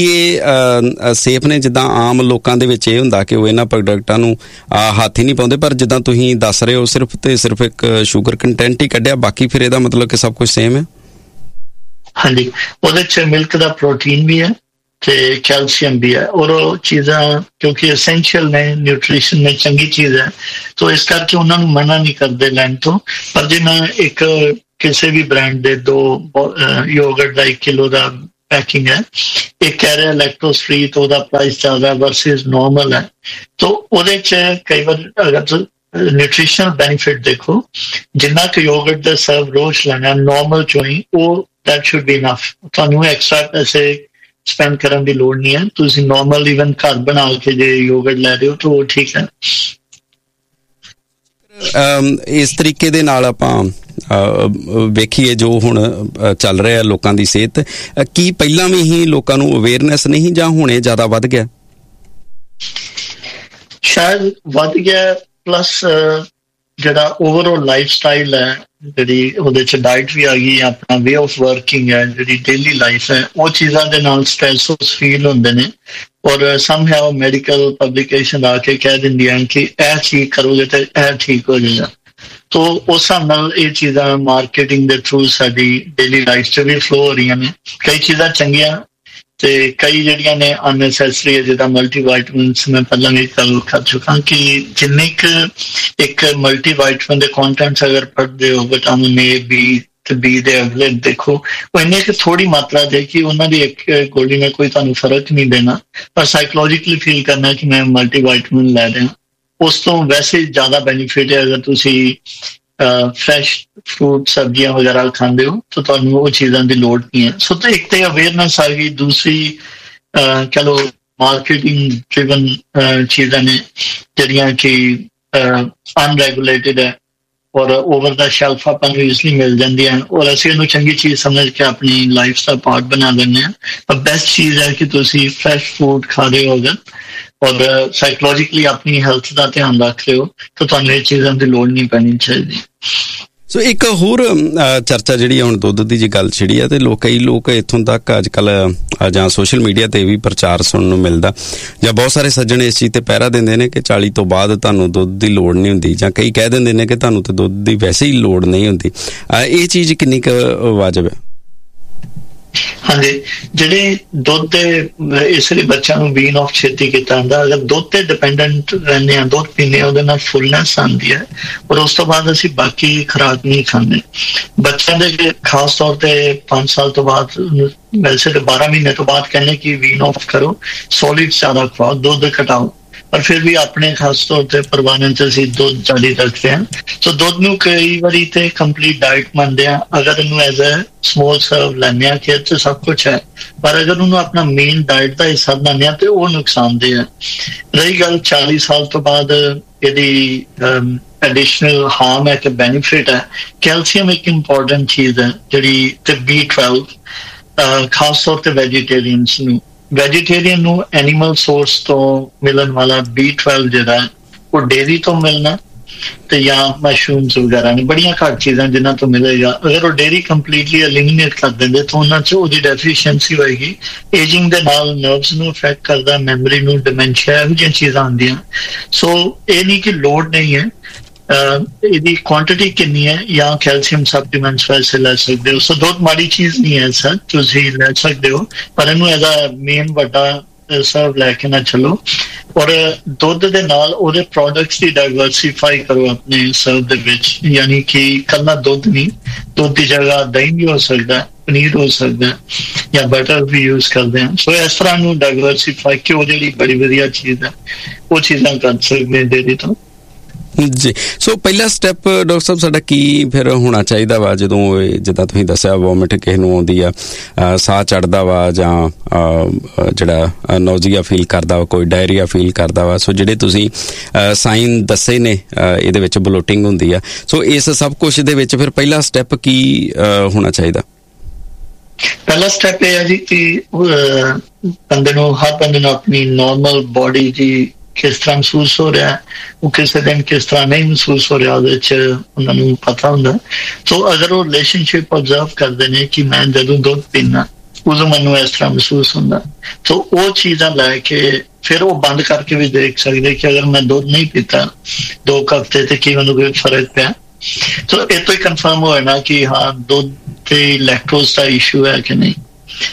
ਇਹ ਸੇਫ ਨੇ? ਜਿੱਦਾਂ ਆਮ ਲੋਕਾਂ ਦੇ ਵਿੱਚ ਇਹ ਹੁੰਦਾ ਕਿ ਉਹ ਇਹਨਾਂ ਪ੍ਰੋਡਕਟਾਂ ਨੂੰ ਹੱਥ ਹੀ ਨਹੀਂ ਪਾਉਂਦੇ, ਪਰ ਜਿੱਦਾਂ ਤੁਸੀਂ ਦੱਸ ਰਹੇ ਹੋ ਸਿਰਫ ਤੇ ਸਿਰਫ ਇੱਕ ਸ਼ੂਗਰ ਕੰਟੈਂਟ ਹੀ ਕੱਢਿਆ, ਬਾਕੀ ਫਿਰ ਇਹਦਾ ਮਤਲਬ ਕਿ ਸਭ ਕੁਝ ਸੇਮ ਹੈ? ਹਾਂਜੀ, ਉਹਦੇ 'ਚ ਮਿਲਕ ਦਾ ਪ੍ਰੋਟੀਨ ਵੀ ਹੈ ਤੇ ਕੈਲਸ਼ੀਅਮ ਵੀ ਹੈ, ਔਰ ਉਹ ਚੀਜ਼ਾਂ ਕਿਉਂਕਿ ਐਸੈਂਸ਼ੀਅਲ ਨੇ, ਨਿਊਟ੍ਰੀਸ਼ਨ ਨੇ, ਚੰਗੀ ਚੀਜ਼ ਹੈ, ਤਾਂ ਇਸ ਕਰਕੇ ਉਹਨਾਂ ਨੂੰ ਮਨਾ ਨਹੀਂ ਕਰਦੇ ਲੈਣ ਤੋਂ। ਪਰ ਜੇ ਮੈਂ ਇੱਕ ਕਿਸੇ ਵੀ ਬ੍ਰਾਂਡ ਦੇ ਦੋ ਯੋਗਰਟ ਦਾ ਇੱਕ ਕਿਲੋ ਦਾ ਪੈਕਿੰਗ ਹੈ, ਇੱਕ ਕਹਿ ਰਿਹਾ ਲੈਕਟੋਸ ਫ੍ਰੀ, ਤਾਂ ਉਹਦਾ ਪ੍ਰਾਈਸ ਜ਼ਿਆਦਾ ਵਰਸਿਸ ਨੋਰਮਲ ਹੈ, ਤਾਂ ਉਹਦੇ 'ਚ ਕਈ ਵਾਰ ਅਗਰ ਨਿਊਟ੍ਰੀਸ਼ਨਲ ਬੈਨੀਫਿਟ ਦੇਖੋ, ਜਿੰਨਾ ਕੁ ਯੋਗਰਟ ਦਾ ਸਰਵ ਰੋਜ਼ ਲੈਣਾ ਨੋਰਮਲ ਚੋਂ ਹੀ, ਉਹ ਦੈਟ ਸ਼ੁਡ ਬੀ ਇਨਫ। ਤੁਹਾਨੂੰ ਐਕਸਟਰਾ ਪੈਸੇ ਸਪੈਂਡ ਕਰਨ ਦੀ ਲੋੜ ਨਹੀਂ ਹੈ। ਤੁਸੀਂ ਨੋਰਮਲ ਇਵਨ ਘਰ ਬਣਾ ਕੇ ਜੇ ਯੋਗਰਟ ਲੈ ਰਹੇ ਹੋ ਤਾਂ ਉਹ ਠੀਕ ਹੈ। ਇਸ ਤਰੀਕੇ ਦੇ ਨਾਲ ਆਪਾਂ ਵੇਖੀਏ ਜੋ ਹੁਣ ਚੱਲ ਰਿਹਾ ਲੋਕਾਂ ਦੀ ਸਿਹਤ, ਕੀ ਪਹਿਲਾਂ ਵੀ ਹੀ ਲੋਕਾਂ ਨੂੰ ਅਵੇਅਰਨੈਸ ਨਹੀਂ ਜਾਂ ਹੁਣੇ ਜ਼ਿਆਦਾ ਵੱਧ ਗਿਆ? ਸ਼ਾਇਦ ਵੱਧ ਗਿਆ, ਪਲੱਸ ਜਿਹੜਾ ਓਵਰਆਲ ਲਾਈਫ ਸਟਾਈਲ ਹੈ, ਜਿਹੜੀ ਉਹਦੇ 'ਚ ਡਾਈਟ ਵੀ ਆ ਗਈ, ਆਪਣਾ ਵੇ ਆਫ ਵਰਕਿੰਗ ਹੈ, ਜਿਹੜੀ ਡੇਲੀ ਲਾਈਫ ਹੈ, ਉਹ ਚੀਜ਼ਾਂ ਦੇ ਨਾਲ ਸਟ੍ਰੈਸ ਫੀਲ ਹੁੰਦੇ ਨੇ। ਔਰ ਸਮਹਾਉ ਮੈਡੀਕਲ ਪਬਲੀਕੇਸ਼ਨ ਆ ਕੇ ਕਹਿ ਦਿੰਦੀਆਂ ਕਿ ਇਹ ਚੀਜ਼ ਕਰੋਗੇ ਤੇ ਇਹ ਠੀਕ ਹੋ ਜਾਏਗਾ, ਤਾਂ ਉਸ ਹਿਸਾਬ ਨਾਲ ਇਹ ਚੀਜ਼ਾਂ ਮਾਰਕੀਟਿੰਗ ਦੇ ਥਰੂ ਸਾਡੀ ਡੇਲੀ ਲਾਈਫ 'ਚ ਵੀ ਫਲੋ ਹੋ ਰਹੀਆਂ ਨੇ। ਕਈ ਚੀਜ਼ਾਂ ਚੰਗੀਆਂ ਤੇ ਕਈ ਜਿਹੜੀਆਂ ਨੇ ਅਨਨੈਸੈਸਰੀ ਹੈ, ਜਿੱਦਾਂ ਮਲਟੀਵਾਈਟਮਿਨਸ ਮੈਂ ਪਹਿਲਾਂ ਵੀ ਗੱਲ ਕਰ ਚੁੱਕਾ ਕਿ ਜਿੰਨੇ ਕੁ ਇੱਕ ਮਲਟੀਵਾਈਟਮਿਨ ਦੇ ਕੰਟੈਂਟਸ ਅਗਰ ਪੜ੍ਹਦੇ ਹੋ, ਵਿਟਾਮਿਨ ਏ, ਬੀ ਤੇ ਬੀ ਦੇ ਅਗਲੇ ਦੇਖੋ, ਉਹ ਇੰਨੇ ਕੁ ਥੋੜੀ ਮਾਤਰਾ ਦੇ ਕਿ ਉਹਨਾਂ ਦੀ ਇੱਕ ਗੋਲੀ ਨਾਲ ਕੋਈ ਤੁਹਾਨੂੰ ਫਰਕ ਨਹੀਂ ਦੇਣਾ, ਪਰ ਸਾਈਕੋਲੋਜਿਕਲੀ ਫੀਲ ਕਰਨਾ ਕਿ ਮੈਂ ਮਲਟੀਵਾਈਟਮਿਨ ਲੈ ਰਿਹਾ। ਉਸ ਤੋਂ ਵੈਸੇ ਜ਼ਿਆਦਾ ਬੈਨੀਫਿਟ ਹੈ ਅਗਰ ਤੁਸੀਂ ਫਰੈਸ਼ ਫਰੂਟ ਸਬਜ਼ੀਆਂ ਵਗੈਰਾ ਖਾਂਦੇ ਹੋ ਤਾਂ ਤੁਹਾਨੂੰ ਉਹ ਚੀਜ਼ਾਂ ਦੀ ਲੋੜ ਨਹੀਂ ਹੈ। ਸੋ ਤਾਂ ਇੱਕ ਤਾਂ ਅਵੇਅਰਨੈਸ ਆ ਗਈ, ਦੂਸਰੀ ਕਹਿ ਲਓ ਮਾਰਕੀਟਿੰਗ ਡਰਿਵਨ ਚੀਜ਼ਾਂ ਨੇ ਜਿਹੜੀਆਂ ਕਿ ਅਨਰੈਗੂਲੇਟਿਡ ਹੈ ਔਰ ਓਵਰ ਦਾ ਸ਼ੈਲਫ ਆਪਾਂ ਨੂੰ ਈਜ਼ਲੀ ਮਿਲ ਜਾਂਦੀਆਂ ਹਨ, ਔਰ ਅਸੀਂ ਇਹਨੂੰ ਚੰਗੀ ਚੀਜ਼ ਸਮਝ ਕੇ ਆਪਣੀ ਲਾਈਫ ਦਾ ਪਾਰਟ ਬਣਾ ਲੈਂਦੇ ਹਾਂ। ਪਰ ਬੈਸਟ ਚੀਜ਼ ਹੈ ਕਿ ਤੁਸੀਂ ਫਰੈਸ਼ ਫੂਡ ਖਾ ਰਹੇ ਹੋ ਅਗਰ ਔਰ ਸਾਈਕੋਲੋਜਿਕਲੀ ਆਪਣੀ ਹੈਲਥ ਦਾ ਧਿਆਨ ਰੱਖ ਰਹੇ ਹੋ ਤਾਂ ਤੁਹਾਨੂੰ ਇਹ ਚੀਜ਼ਾਂ ਦੀ ਲੋੜ ਨਹੀਂ ਪੈਣੀ ਚਾਹੀਦੀ। ਸੋ ਇੱਕ ਹੋਰ ਚਰਚਾ ਜਿਹੜੀ ਹੁਣ ਦੁੱਧ ਦੀ ਜੇ ਗੱਲ ਛਿੜੀ ਆ, ਤੇ ਲੋਕ ਕਈ ਲੋਕ ਇੱਥੋਂ ਤੱਕ ਅੱਜ ਕੱਲ੍ਹ ਜਾਂ ਸੋਸ਼ਲ ਮੀਡੀਆ ਤੇ ਵੀ ਪ੍ਰਚਾਰ ਸੁਣਨ ਨੂੰ ਮਿਲਦਾ, ਜਾਂ ਬਹੁਤ ਸਾਰੇ ਸੱਜਣ ਇਸ ਚੀਜ਼ ਤੇ ਪਹਿਰਾ ਦਿੰਦੇ ਨੇ ਕਿ ਚਾਲੀ ਤੋਂ ਬਾਅਦ ਤੁਹਾਨੂੰ ਦੁੱਧ ਦੀ ਲੋੜ ਨਹੀਂ ਹੁੰਦੀ, ਜਾਂ ਕਈ ਕਹਿ ਦਿੰਦੇ ਨੇ ਕਿ ਤੁਹਾਨੂੰ ਤੇ ਦੁੱਧ ਦੀ ਵੈਸੇ ਹੀ ਲੋੜ ਨਹੀਂ ਹੁੰਦੀ। ਇਹ ਚੀਜ਼ ਕਿੰਨੀ ਕੁ ਵਾਜਬ ਹੈ? ਹਾਂਜੀ, ਜਿਹੜੇ ਦੁੱਧ ਦੇ ਇਸ ਲਈ ਬੱਚਿਆਂ ਨੂੰ ਵੀਨ ਆਫ ਛੇਤੀ ਕੀਤਾ ਹੁੰਦਾ, ਅਗਰ ਦੁੱਧ ਤੇ ਡਿਪੈਂਡੈਂਟ ਰਹਿੰਦੇ ਹਾਂ, ਦੁੱਧ ਪੀਂਦੇ ਹਾਂ, ਉਹਦੇ ਨਾਲ ਫੁੱਲਨੈਸ ਆਉਂਦੀ ਹੈ, ਔਰ ਉਸ ਤੋਂ ਬਾਅਦ ਅਸੀਂ ਬਾਕੀ ਖੁਰਾਕ ਨਹੀਂ ਖਾਂਦੇ। ਬੱਚਿਆਂ ਦੇ ਖਾਸ ਤੌਰ ਤੇ ਪੰਜ ਸਾਲ ਤੋਂ ਬਾਅਦ, ਵੈਸੇ ਤਾਂ ਬਾਰਾਂ ਮਹੀਨੇ ਤੋਂ ਬਾਅਦ ਕਹਿੰਦੇ ਕਿ ਵੀਨ ਆਫ ਕਰੋ, ਸੋਲਿਡ ਜ਼ਿਆਦਾ ਖਵਾਓ, ਦੁੱਧ ਘਟਾਓ, ਪਰ ਫਿਰ ਵੀ ਆਪਣੇ ਖਾਸ ਤੌਰ ਤੇ ਪਰਵਾਨਨ ਚ ਅਸੀਂ ਦੁੱਧ ਜਾਰੀ ਰੱਖਦੇ ਹਾਂ। ਸੋ ਦੁੱਧ ਨੂੰ ਕਈ ਵਾਰੀ ਤੇ ਕੰਪਲੀਟ ਡਾਇਟ ਮੰਨਦੇ ਹਾਂ, ਅਗਰ ਇਹਨੂੰ ਐਜ਼ ਅ ਸਮੋਲ ਸਰਵ ਲੈਂਦੇ ਹਾਂ ਕਿ ਇਹ 'ਚ ਸਭ ਕੁਛ ਹੈ, ਪਰ ਅਗਰ ਉਹਨੂੰ ਆਪਣਾ ਮੇਨ ਡਾਇਟ ਦਾ ਹਿੱਸਾ ਬਣਾਉਂਦੇ ਹਾਂ ਤੇ ਉਹ ਨੁਕਸਾਨਦੇਹ ਹੈ। ਰਹੀ ਗੱਲ ਚਾਲੀ ਸਾਲ ਤੋਂ ਬਾਅਦ ਇਹਦੀ ਐਡੀਸ਼ਨਲ ਹਾਰਮ ਹੈ ਕਿ ਬੈਨੀਫਿਟ ਹੈ, ਕੈਲਸ਼ੀਅਮ ਇੱਕ ਇੰਪੋਰਟੈਂਟ ਚੀਜ਼ ਹੈ ਜਿਹੜੀ, ਤੇ ਬੀ ਟਵੈਲਵ ਖਾਸ ਤੌਰ ਤੇ ਵੈਜੀਟੇਰੀਅਨਸ ਨੂੰ ਵੈਜੀਟੇਰੀਅਨ ਨੂੰ ਐਨੀਮਲ ਸੋਰਸ ਤੋਂ ਮਿਲਣ ਵਾਲਾ ਬੀ ਟਵੈਲਵ ਜਿਹੜਾ ਉਹ ਡੇਅਰੀ ਤੋਂ ਮਿਲਣਾ, ਤੇ ਜਾਂ ਮਸ਼ਰੂਮਸ ਵਗੈਰਾ ਨੇ, ਬੜੀਆਂ ਘੱਟ ਚੀਜ਼ਾਂ ਜਿਨ੍ਹਾਂ ਤੋਂ ਮਿਲੇਗਾ। ਅਗਰ ਉਹ ਡੇਅਰੀ ਕੰਪਲੀਟਲੀ ਐਲੀਮੀਨੇਟ ਕਰ ਦਿੰਦੇ ਤਾਂ ਉਹਨਾਂ 'ਚ ਉਹਦੀ ਡੈਫੀਸ਼ੀਐਂਸੀ ਹੋਏਗੀ। ਏਜਿੰਗ ਦੇ ਨਾਲ ਨਰਵਸ ਨੂੰ ਅਫੈਕਟ ਕਰਦਾ, ਮੈਮਰੀ ਨੂੰ, ਡਿਮੈਂਸ਼ੀਆ, ਇਹੋ ਜਿਹੀਆਂ ਚੀਜ਼ਾਂ ਆਉਂਦੀਆਂ। ਸੋ ਇਹ ਨਹੀਂ ਕਿ ਲੋੜ ਨਹੀਂ ਹੈ, ਇਹਦੀ ਕੁਆਂਟੀਟੀ ਕਿੰਨੀ ਹੈ, ਜਾਂ ਕੈਲਸ਼ੀਅਮ ਸਪਲੀਮੈਂਟਸ ਵੈਸੇ ਲੈ ਸਕਦੇ ਹੋ। ਸੋ ਦੁੱਧ ਮਾੜੀ ਚੀਜ਼ ਨਹੀਂ ਹੈ ਸਰ, ਤੁਸੀਂ ਲੈ ਸਕਦੇ ਹੋ, ਪਰ ਇਹਨੂੰ ਇਹਦਾ ਮੇਨ ਵੱਡਾ ਸਰਵ ਲੈ ਕੇ ਨਾ ਚੱਲੋ। ਔਰ ਦੁੱਧ ਦੇ ਨਾਲ ਉਹਦੇ ਪ੍ਰੋਡਕਟਸ ਦੀ ਡਾਇਵਰਸੀਫਾਈ ਕਰੋ ਆਪਣੇ ਸਰਵ ਦੇ ਵਿੱਚ, ਯਾਨੀ ਕਿ ਇਕੱਲਾ ਦੁੱਧ ਨਹੀਂ, ਦੁੱਧ ਦੀ ਜਗ੍ਹਾ ਦਹੀਂ ਵੀ ਹੋ ਸਕਦਾ, ਪਨੀਰ ਹੋ ਸਕਦਾ, ਜਾਂ ਬਟਰ ਵੀ ਯੂਜ਼ ਕਰਦੇ ਹਾਂ। ਸੋ ਇਸ ਤਰ੍ਹਾਂ ਨੂੰ ਡਾਇਵਰਸੀਫਾਈ, ਕਿ ਉਹ ਜਿਹੜੀ ਬੜੀ ਵਧੀਆ ਚੀਜ਼ ਹੈ ਉਹ ਚੀਜ਼ਾਂ ਕਰ ਸਕਦੇ ਡੇਅਰੀ ਤੋਂ। ਜੀ, ਸੋ ਪਹਿਲਾ ਸਟੈਪ ਡਾਕਟਰ ਸਾਹਿਬ ਸਾਡਾ ਕੀ ਫਿਰ ਹੋਣਾ ਚਾਹੀਦਾ ਵਾ ਜਦੋਂ ਜਿੱਦਾਂ ਤੁਸੀਂ ਦੱਸਿਆ ਵੋਮਿਟ ਕਿਸੇ ਨੂੰ ਆਉਂਦੀ ਆ, ਸਾਹ ਚੜ੍ਹਦਾ ਵਾ, ਜਾਂ ਜਿਹੜਾ ਨੌਜ਼ੀਆ ਫੀਲ ਕਰਦਾ ਵਾ, ਕੋਈ ਡਾਇਰੀਆ ਫੀਲ ਕਰਦਾ ਵਾ, ਸੋ ਜਿਹੜੇ ਤੁਸੀਂ ਸਾਈਨ ਦੱਸੇ ਨੇ ਇਹਦੇ ਵਿੱਚ ਬਲੋਟਿੰਗ ਹੁੰਦੀ ਆ, ਸੋ ਇਸ ਸਭ ਕੁਛ ਦੇ ਵਿੱਚ ਫਿਰ ਪਹਿਲਾ ਸਟੈਪ ਕੀ ਹੋਣਾ ਚਾਹੀਦਾ? ਪਹਿਲਾ ਸਟੈਪ ਇਹ ਹੈ ਜੀ ਕਿ ਬੰਦੇ ਨੂੰ, ਹਰ ਬੰਦੇ ਨੂੰ ਆਪਣੀ ਨੋਰਮਲ ਬੋਡੀ ਦੀ ਕਿਸ ਤਰ੍ਹਾਂ ਮਹਿਸੂਸ ਹੋ ਰਿਹਾ, ਉਹ ਕਿਸੇ ਦਿਨ ਕਿਸ ਤਰ੍ਹਾਂ ਨਹੀਂ ਮਹਿਸੂਸ ਹੋ ਰਿਹਾ, ਉਹਦੇ 'ਚ ਉਹਨਾਂ ਨੂੰ ਪਤਾ ਹੁੰਦਾ। ਸੋ ਅਗਰ ਉਹ ਰਿਲੇਸ਼ਨਸ਼ਿਪ ਆਬਜ਼ਰਵ ਕਰਦੇ ਨੇ ਕਿ ਮੈਂ ਜਦੋਂ ਦੁੱਧ ਪੀਂਦਾ ਉਦੋਂ ਮੈਨੂੰ ਇਸ ਤਰ੍ਹਾਂ ਮਹਿਸੂਸ ਹੁੰਦਾ, ਸੋ ਉਹ ਚੀਜ਼ਾਂ ਲੈ ਕੇ ਫਿਰ ਉਹ ਬੰਦ ਕਰਕੇ ਵੀ ਦੇਖ ਸਕਦੇ ਕਿ ਅਗਰ ਮੈਂ ਦੁੱਧ ਨਹੀਂ ਪੀਤਾ ਦੋ ਹਫ਼ਤੇ ਤੇ ਕੀ ਮੈਨੂੰ ਕੋਈ ਫਰਕ ਪਿਆ। ਸੋ ਇਹ ਤੋਂ ਹੀ ਕਨਫਰਮ ਹੋਇਆ ਨਾ ਕਿ ਹਾਂ ਦੁੱਧ ਤੇ ਲੈਕਟੋਜ਼ ਦਾ ਇਸ਼ੂ ਹੈ ਕਿ ਨਹੀਂ।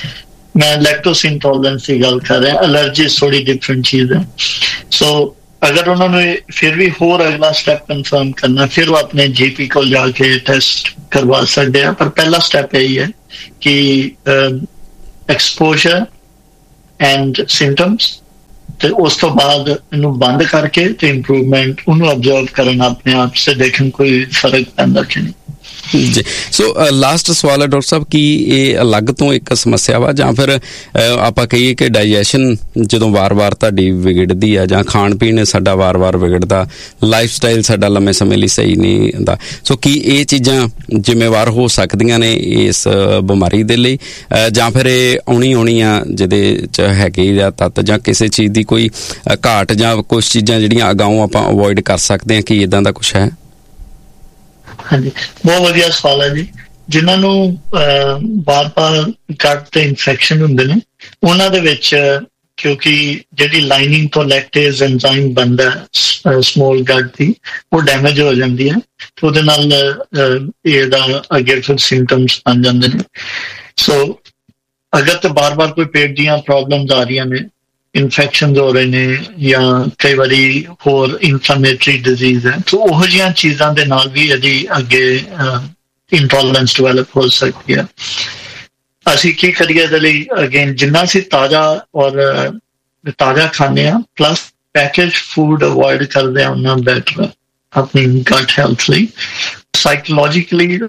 ਮੈਂ ਲੈਕਟੋਸ ਇੰਟੋਲਰੈਂਸ ਦੀ ਗੱਲ ਕਰ ਰਿਹਾ, ਐਲਰਜੀ ਥੋੜੀ ਡਿਫਰੈਂਟ ਚੀਜ਼ ਹੈ। ਸੋ ਅਗਰ ਉਹਨਾਂ ਨੂੰ ਫਿਰ ਵੀ ਹੋਰ ਅਗਲਾ ਸਟੈਪ ਕਨਫਰਮ ਕਰਨਾ, ਫਿਰ ਉਹ ਆਪਣੇ ਜੀਪੀ ਕੋਲ ਜਾ ਕੇ ਟੈਸਟ ਕਰਵਾ ਸਕਦੇ ਆ, ਪਰ ਪਹਿਲਾ ਸਟੈਪ ਇਹੀ ਹੈ ਕਿ ਐਕਸਪੋਜ਼ਰ ਐਂਡ ਸਿੰਪਟਮਸ, ਤੇ ਉਸ ਤੋਂ ਬਾਅਦ ਇਹਨੂੰ ਬੰਦ ਕਰਕੇ ਤੇ ਇੰਪਰੂਵਮੈਂਟ ਉਹਨੂੰ ਆਬਜ਼ਰਵ ਕਰਨ ਆਪਣੇ ਆਪ ਸੇ, ਦੇਖਣ ਕੋਈ ਫਰਕ ਪੈਂਦਾ ਕਿ ਨਹੀਂ। ਜੀ, ਸੋ ਲਾਸਟ ਸਵਾਲ ਹੈ ਡਾਕਟਰ ਸਾਹਿਬ, ਕੀ ਇਹ ਅਲੱਗ ਤੋਂ ਇੱਕ ਸਮੱਸਿਆ ਵਾ, ਜਾਂ ਫਿਰ ਆਪਾਂ ਕਹੀਏ ਕਿ ਡਾਈਜੈਸ਼ਨ ਜਦੋਂ ਵਾਰ-ਵਾਰ ਤੁਹਾਡੀ ਵਿਗੜਦੀ ਆ, ਜਾਂ ਖਾਣ ਪੀਣ ਸਾਡਾ ਵਾਰ-ਵਾਰ ਵਿਗੜਦਾ, ਲਾਈਫ ਸਟਾਈਲ ਸਾਡਾ ਲੰਮੇ ਸਮੇਂ ਲਈ ਸਹੀ ਨਹੀਂ ਹੁੰਦਾ, ਸੋ ਕੀ ਇਹ ਚੀਜ਼ਾਂ ਜ਼ਿੰਮੇਵਾਰ ਹੋ ਸਕਦੀਆਂ ਨੇ ਇਸ ਬਿਮਾਰੀ ਦੇ ਲਈ, ਜਾਂ ਫਿਰ ਇਹ ਆਉਣੀ ਆਉਣੀ ਆ ਜਿਹਦੇ 'ਚ ਹੈਗੇ ਜਾਂ ਤੱਤ, ਜਾਂ ਕਿਸੇ ਚੀਜ਼ ਦੀ ਕੋਈ ਘਾਟ, ਜਾਂ ਕੁਛ ਚੀਜ਼ਾਂ ਜਿਹੜੀਆਂ ਅਗਾਊਂ ਆਪਾਂ ਅਵੋਇਡ ਕਰ ਸਕਦੇ ਹਾਂ, ਕਿ ਇੱਦਾਂ ਦਾ ਕੁਛ ਹੈ? ਹਾਂਜੀ, ਬਹੁਤ ਵਧੀਆ ਸਵਾਲ ਹੈ ਜੀ। ਜਿਨ੍ਹਾਂ ਨੂੰ ਬਾਰ-ਬਾਰ ਗਟ ਤੇ ਇਨਫੈਕਸ਼ਨ ਹੁੰਦੇ ਨੇ, ਉਹਨਾਂ ਦੇ ਵਿੱਚ ਕਿਉਂਕਿ ਜਿਹੜੀ ਲਾਈਨਿੰਗ ਤੋਂ ਲੈਕਟੇਜ਼ ਐਂਜ਼ਾਈਮ ਬਣਦਾ ਸਮੋਲ ਗਟ ਦੀ, ਉਹ ਡੈਮੇਜ ਹੋ ਜਾਂਦੀ ਹੈ, ਤੇ ਉਹਦੇ ਨਾਲ ਇਹਦਾ ਅੱਗੇ ਫਿਰ ਸਿੰਪਟਮਸ ਬਣ ਜਾਂਦੇ ਨੇ। ਸੋ ਅਗਰ ਤਾਂ ਬਾਰ-ਬਾਰ ਕੋਈ ਪੇਟ ਦੀਆਂ ਪ੍ਰੋਬਲਮਸ ਆ ਰਹੀਆਂ ਨੇ, ਇਨਫੈਕਸ਼ਨ ਹੋ ਰਹੇ ਨੇ, ਜਾਂ ਕਈ ਵਾਰੀ ਹੋਰ ਇਨਫਲੇਮੇਟਰੀ ਡਿਜ਼ੀਜ਼ ਹੈ, ਤਾਂ ਉਹੋ ਜਿਹੀਆਂ ਚੀਜ਼ਾਂ ਦੇ ਨਾਲ ਵੀ ਇਹਦੀ ਅੱਗੇ ਇੰਟੋਲਰੈਂਸ ਡਿਵੈਲਪ ਹੋ ਸਕਦੀ ਹੈ। ਅਸੀਂ ਕੀ ਕਰੀਏ ਇਹਦੇ ਲਈ? ਅਗੇਨ, ਜਿੰਨਾ ਅਸੀਂ ਤਾਜ਼ਾ ਔਰ ਤਾਜ਼ਾ ਖਾਂਦੇ ਹਾਂ ਪਲੱਸ ਪੈਕੇਜ ਫੂਡ ਅਵੋਇਡ ਕਰਦੇ ਹਾਂ, ਉਹਨਾਂ ਬੈਟਰ ਆਪਣੀ ਗਟ ਹੈਲਥ ਲਈ। ਸਾਈਕੋਲੋਜੀਕਲੀ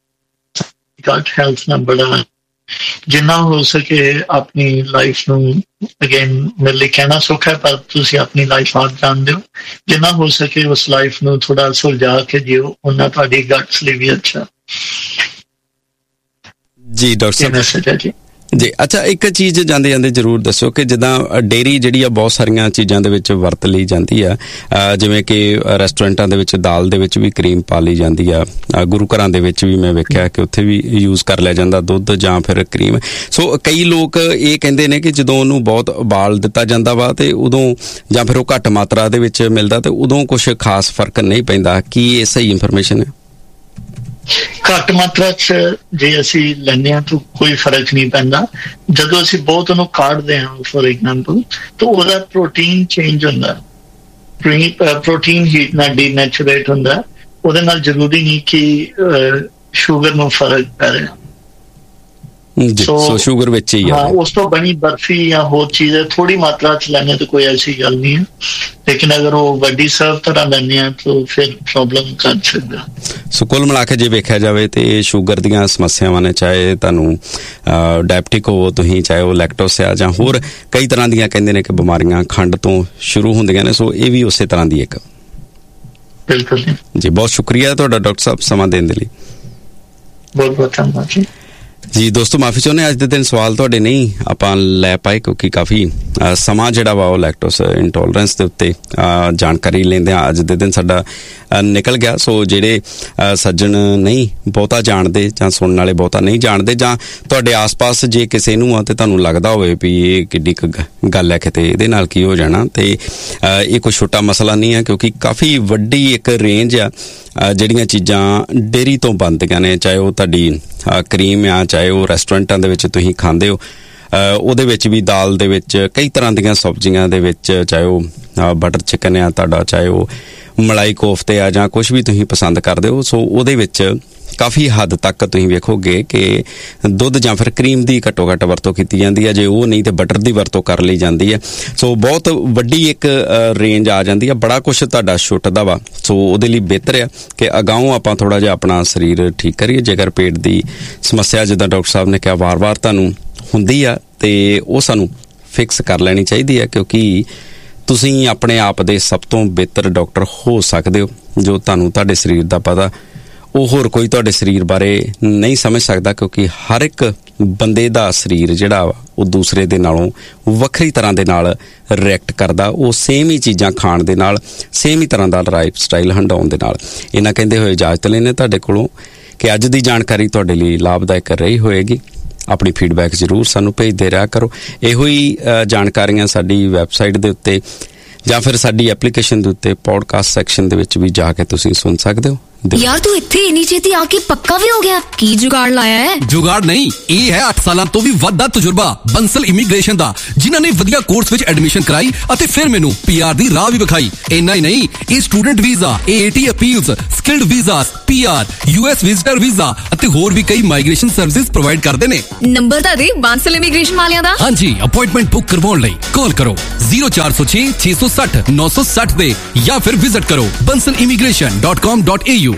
ਗਟ ਹੈਲਥ ਨਾਲ ਬੜਾ ਜਿੰਨਾ ਹੋ ਸਕੇ ਆਪਣੀ ਲਾਈਫ ਨੂੰ, ਅਗੇਨ ਮੇਰੇ ਲਈ ਕਹਿਣਾ ਸੌਖਾ ਹੈ ਪਰ ਤੁਸੀਂ ਆਪਣੀ ਲਾਈਫ ਆਪ ਜਾਣਦੇ ਹੋ, ਜਿੰਨਾ ਹੋ ਸਕੇ ਉਸ ਲਾਈਫ ਨੂੰ ਥੋੜਾ ਸੁਲਝਾ ਕੇ ਜਿਓ, ਉਹਨਾਂ ਤੁਹਾਡੀ ਗਟਸ ਲਈ ਵੀ ਅੱਛਾ। ਜੀ ਡਾਕਟਰ ਸਾਹਿਬ, ਜੀ ਅੱਛਾ, ਇੱਕ ਚੀਜ਼ ਜਾਂਦੇ ਜਾਂਦੇ ਜ਼ਰੂਰ ਦੱਸੋ ਕਿ ਜਿੱਦਾਂ ਡੇਅਰੀ ਜਿਹੜੀ ਆ ਬਹੁਤ ਸਾਰੀਆਂ ਚੀਜ਼ਾਂ ਦੇ ਵਿੱਚ ਵਰਤ ਲਈ ਜਾਂਦੀ ਆ, ਜਿਵੇਂ ਕਿ ਰੈਸਟੋਰੈਂਟਾਂ ਦੇ ਵਿੱਚ ਦਾਲ ਦੇ ਵਿੱਚ ਵੀ ਕਰੀਮ ਪਾ ਲਈ ਜਾਂਦੀ ਆ, ਗੁਰੂ ਘਰਾਂ ਦੇ ਵਿੱਚ ਵੀ ਮੈਂ ਵੇਖਿਆ ਕਿ ਉੱਥੇ ਵੀ ਯੂਜ਼ ਕਰ ਲਿਆ ਜਾਂਦਾ ਦੁੱਧ ਜਾਂ ਫਿਰ ਕਰੀਮ। ਸੋ ਕਈ ਲੋਕ ਇਹ ਕਹਿੰਦੇ ਨੇ ਕਿ ਜਦੋਂ ਉਹਨੂੰ ਬਹੁਤ ਉਬਾਲ ਦਿੱਤਾ ਜਾਂਦਾ ਵਾ ਤੇ ਉਦੋਂ ਜਾਂ ਫਿਰ ਉਹ ਘੱਟ ਮਾਤਰਾ ਦੇ ਵਿੱਚ ਮਿਲਦਾ ਤੇ ਉਦੋਂ ਕੁਛ ਖਾਸ ਫਰਕ ਨਹੀਂ ਪੈਂਦਾ। ਕੀ ਇਹ ਸਹੀ ਇਨਫੋਰਮੇਸ਼ਨ ਹੈ? ਘੱਟ ਮਾਤਰਾ 'ਚ ਜੇ ਅਸੀਂ ਲੈਂਦੇ ਹਾਂ ਤਾਂ ਕੋਈ ਫਰਕ ਨਹੀਂ ਪੈਂਦਾ। ਜਦੋਂ ਅਸੀਂ ਬਹੁਤ ਉਹਨੂੰ ਕਾੜਦੇ ਹਾਂ ਫੋਰ ਐਗਜ਼ਾਮਪਲ ਤਾਂ ਉਹਦਾ ਪ੍ਰੋਟੀਨ ਚੇਂਜ ਹੁੰਦਾ, ਪ੍ਰੋਟੀਨ ਹੀਟ ਨਾਲ ਡੀਨੈਚੁਰੇਟ ਹੁੰਦਾ। ਉਹਦੇ ਨਾਲ ਜ਼ਰੂਰੀ ਨਹੀਂ ਕਿ ਸ਼ੂਗਰ ਨੂੰ ਫਰਕ ਪੈ ਰਿਹਾ। ਸੋ ਸ਼ੂਗਰ ਵਿੱਚ ਹੀ ਆ। ਹਾਂ, ਉਸ ਤੋਂ ਬਣੀ ਬਰਫੀ ਜਾਂ ਹੋਰ ਚੀਜ਼ ਥੋੜੀ ਮਾਤਰਾ 'ਚ ਲੈਣੇ ਤਾਂ ਕੋਈ ਐਸੀ ਗੱਲ ਨਹੀਂ ਹੈ, ਲੇਕਿਨ ਅਗਰ ਉਹ ਵੱਡੀ ਸਰਵ ਤਰ੍ਹਾਂ ਲੈਂਦੇ ਆ ਤਾਂ ਫਿਰ ਪ੍ਰੋਬਲਮ ਕਰ ਸਕਦਾ। ਸੋ ਕੁੱਲ ਮਿਲਾ ਕੇ ਜੇ ਵੇਖਿਆ ਜਾਵੇ ਤੇ ਸ਼ੂਗਰ ਦੀਆਂ ਸਮੱਸਿਆਵਾਂ ਨੇ, ਚਾਹੇ ਤੁਹਾਨੂੰ ਡਾਇਬਟਿਕ ਹੋਵੋ ਤੁਸੀਂ, ਚਾਹੇ ਉਹ ਲੈਕਟੋਸ ਆ ਜਾਂ ਹੋਰ ਕਈ ਤਰ੍ਹਾਂ ਦੀਆਂ ਕਹਿੰਦੇ ਨੇ ਕਿ ਬਿਮਾਰੀਆਂ ਖੰਡ ਤੋਂ ਸ਼ੁਰੂ ਹੁੰਦੀਆਂ ਨੇ, ਸੋ ਇਹ ਵੀ ਉਸੇ ਤਰ੍ਹਾਂ ਦੀ ਇੱਕ। ਬਿਲਕੁਲ ਜੀ, ਬਹੁਤ ਸ਼ੁਕਰੀਆ ਤੁਹਾਡਾ ਡਾਕਟਰ ਸਾਹਿਬ ਸਮਾਂ ਦੇਣ ਦੇ ਲਈ। ਬਹੁਤ ਬਹੁਤ ਧੰਨਵਾਦ ਜੀ। ਜੀ ਦੋਸਤੋ, ਮਾਫੀ ਚਾਹੁੰਦੇ ਅੱਜ ਦੇ ਦਿਨ ਸਵਾਲ ਤੁਹਾਡੇ ਨਹੀਂ ਆਪਾਂ ਲੈ ਪਾਏ ਕਿਉਂਕਿ ਕਾਫੀ ਸਮਾਂ ਜਿਹੜਾ ਵਾ ਉਹ ਲੈਕਟੋਸ ਇੰਟੋਲਰੈਂਸ ਦੇ ਉੱਤੇ ਜਾਣਕਾਰੀ ਲੈਂਦੇ ਆ ਅੱਜ ਦੇ ਦਿਨ ਸਾਡਾ ਨਿਕਲ ਗਿਆ। ਸੋ ਜਿਹੜੇ ਸੱਜਣ ਨਹੀਂ ਬਹੁਤਾ ਜਾਣਦੇ ਜਾਂ ਸੁਣਨ ਵਾਲੇ ਬਹੁਤਾ ਨਹੀਂ ਜਾਣਦੇ, ਜਾਂ ਤੁਹਾਡੇ ਆਸ-ਪਾਸ ਜੇ ਕਿਸੇ ਨੂੰ ਆ ਤੇ ਤੁਹਾਨੂੰ ਲੱਗਦਾ ਹੋਵੇ ਵੀ ਇਹ ਕਿੱਡੀ ਕੁ ਗੱਲ ਹੈ ਕਿਤੇ ਇਹਦੇ ਨਾਲ ਕੀ ਹੋ ਜਾਣਾ, ਤੇ ਇਹ ਕੋਈ ਛੋਟਾ ਮਸਲਾ ਨਹੀਂ ਹੈ ਕਿਉਂਕਿ ਕਾਫੀ ਵੱਡੀ ਇੱਕ ਰੇਂਜ ਆ ਜਿਹੜੀਆਂ ਚੀਜ਼ਾਂ ਡੇਅਰੀ ਤੋਂ ਬਣਦੀਆਂ ਨੇ, ਚਾਹੇ ਉਹ ਤੁਹਾਡੀ ਕਰੀਮ ਆ, ਚਾਹੇ ਉਹ ਰੈਸਟੋਰੈਂਟਾਂ ਦੇ ਵਿੱਚ ਤੁਸੀਂ ਖਾਂਦੇ ਹੋ, ਉਹਦੇ ਵਿੱਚ ਵੀ ਦਾਲ ਦੇ ਵਿੱਚ ਕਈ ਤਰ੍ਹਾਂ ਦੀਆਂ ਸਬਜ਼ੀਆਂ ਦੇ ਵਿੱਚ, ਚਾਹੇ ਉਹ ਬਟਰ ਚਿਕਨ ਆ ਤੁਹਾਡਾ, ਚਾਹੇ ਉਹ ਮਲਾਈ ਕੋਫਤੇ ਆ ਜਾਂ ਕੁਛ ਵੀ ਤੁਸੀਂ ਪਸੰਦ ਕਰਦੇ ਹੋ, ਸੋ ਉਹਦੇ ਵਿੱਚ ਕਾਫੀ ਹੱਦ ਤੱਕ ਤੁਸੀਂ ਵੇਖੋਗੇ ਕਿ ਦੁੱਧ ਜਾਂ ਫਿਰ ਕਰੀਮ ਦੀ ਘੱਟੋ ਘੱਟ ਵਰਤੋਂ ਕੀਤੀ ਜਾਂਦੀ ਹੈ, ਜੇ ਉਹ ਨਹੀਂ ਤੇ ਬਟਰ ਦੀ ਵਰਤੋਂ ਕਰ ਲਈ ਜਾਂਦੀ ਹੈ। ਸੋ ਬਹੁਤ ਵੱਡੀ ਇੱਕ ਰੇਂਜ ਆ ਜਾਂਦੀ ਹੈ, ਬੜਾ ਕੁਛ ਤੁਹਾਡਾ ਛੁੱਟਦਾ ਵਾ। ਸੋ ਉਹਦੇ ਲਈ ਬਿਹਤਰ ਆ ਕਿ ਅਗਾਊਂ ਆਪਾਂ ਥੋੜ੍ਹਾ ਜਿਹਾ ਆਪਣਾ ਸਰੀਰ ਠੀਕ ਕਰੀਏ। ਜੇਕਰ ਪੇਟ ਦੀ ਸਮੱਸਿਆ ਜਿੱਦਾਂ ਡਾਕਟਰ ਸਾਹਿਬ ਨੇ ਕਿਹਾ ਵਾਰ-ਵਾਰ ਤੁਹਾਨੂੰ ਹੁੰਦੀ ਆ ਤੇ ਉਹ ਸਾਨੂੰ ਫਿਕਸ ਕਰ ਲੈਣੀ ਚਾਹੀਦੀ ਹੈ, ਕਿਉਂਕਿ ਤੁਸੀਂ ਆਪਣੇ ਆਪ ਦੇ ਸਭ ਤੋਂ ਬਿਹਤਰ ਡਾਕਟਰ ਹੋ ਸਕਦੇ ਹੋ। ਜੋ ਤੁਹਾਨੂੰ ਤੁਹਾਡੇ ਸਰੀਰ ਦਾ ਪਤਾ ਉਹ ਹੋਰ ਕੋਈ ਤੁਹਾਡੇ ਸਰੀਰ ਬਾਰੇ ਨਹੀਂ ਸਮਝ ਸਕਦਾ, ਕਿਉਂਕਿ ਹਰ ਇੱਕ ਬੰਦੇ ਦਾ ਸਰੀਰ ਜਿਹੜਾ ਵਾ ਉਹ ਦੂਸਰੇ ਦੇ ਨਾਲੋਂ ਵੱਖਰੀ ਤਰ੍ਹਾਂ ਦੇ ਨਾਲ ਰਿਐਕਟ ਕਰਦਾ, ਉਹ ਸੇਮ ਹੀ ਚੀਜ਼ਾਂ ਖਾਣ ਦੇ ਨਾਲ, ਸੇਮ ਹੀ ਤਰ੍ਹਾਂ ਦਾ ਲਾਈਫ ਸਟਾਈਲ ਹੰਡਾਉਣ ਦੇ ਨਾਲ। ਇਹਨਾਂ ਕਹਿੰਦੇ ਹੋਏ ਇਜਾਜ਼ਤ ਲੈਂਦੇ ਤੁਹਾਡੇ ਕੋਲੋਂ ਕਿ ਅੱਜ ਦੀ ਜਾਣਕਾਰੀ ਤੁਹਾਡੇ ਲਈ ਲਾਭਦਾਇਕ ਰਹੀ ਹੋਏਗੀ। ਆਪਣੀ ਫੀਡਬੈਕ ਜ਼ਰੂਰ ਸਾਨੂੰ ਭੇਜਦੇ ਰਿਹਾ ਕਰੋ। ਇਹੋ ਹੀ ਜਾਣਕਾਰੀਆਂ ਸਾਡੀ ਵੈਬਸਾਈਟ ਦੇ ਉੱਤੇ ਜਾਂ ਫਿਰ ਸਾਡੀ ਐਪਲੀਕੇਸ਼ਨ ਦੇ ਉੱਤੇ ਪੋਡਕਾਸਟ ਸੈਕਸ਼ਨ ਦੇ ਵਿੱਚ ਵੀ ਜਾ ਕੇ ਤੁਸੀਂ ਸੁਣ ਸਕਦੇ ਹੋ। ਯਾਰ ਤੂੰ ਇੱਥੇ ਇੰਨੀ ਛੇਤੀ ਆ ਕੇ ਪੱਕਾ ਵੀ ਹੋ ਗਿਆ, ਕੀ ਜੁਗਾੜ ਲਾਇਆ ਹੈ? ਜੁਗਾੜ ਨਹੀਂ, ਇਹ ਹੈ ਅੱਠ ਸਾਲਾਂ ਤੋਂ ਵੀ ਵੱਧ ਦਾ ਤਜਰਬਾ ਬੰਸਲ ਇਮੀਗ੍ਰੇਸ਼ਨ ਦਾ, ਜਿਨ੍ਹਾਂ ਨੇ ਵਧੀਆ ਕੋਰਸ ਵਿੱਚ ਐਡਮਿਸ਼ਨ ਕਰਾਈ ਅਤੇ ਫਿਰ ਮੈਨੂੰ ਪੀਆਰ ਦੀ ਰਾਹ ਵੀ ਵਿਖਾਈ। ਇੰਨਾ ਹੀ ਨਹੀਂ, ਇਹ student visa, ਏਏਟੀ appeals, skilled visas, PR, US visitor visa ਅਤੇ ਹੋਰ ਵੀ ਕਈ ਮਾਈਗ੍ਰੇਸ਼ਨ ਸਰਵਿਸਿਜ਼ ਪ੍ਰੋਵਾਈਡ ਕਰਦੇ ਨੇ। ਨੰਬਰ ਤਾਂ ਦੇ ਬੰਸਲ ਇਮੀਗ੍ਰੇਸ਼ਨ ਵਾਲਿਆਂ ਦਾ। ਹਾਂਜੀ, ਅਪਾਇੰਟਮੈਂਟ ਬੁੱਕ ਕਰਵਾਉਣ ਲਈ ਕਾਲ ਕਰੋ ਜ਼ੀਰੋ ਚਾਰ ਸੌ ਛੇ ਛੇ ਸੌ ਸੱਠ ਨੌ ਸੌ ਸੱਠ ਦੇ, ਜਾਂ ਫਿਰ ਵਿਜ਼ਿਟ ਕਰੋ Bansal immigration dot com dot A you.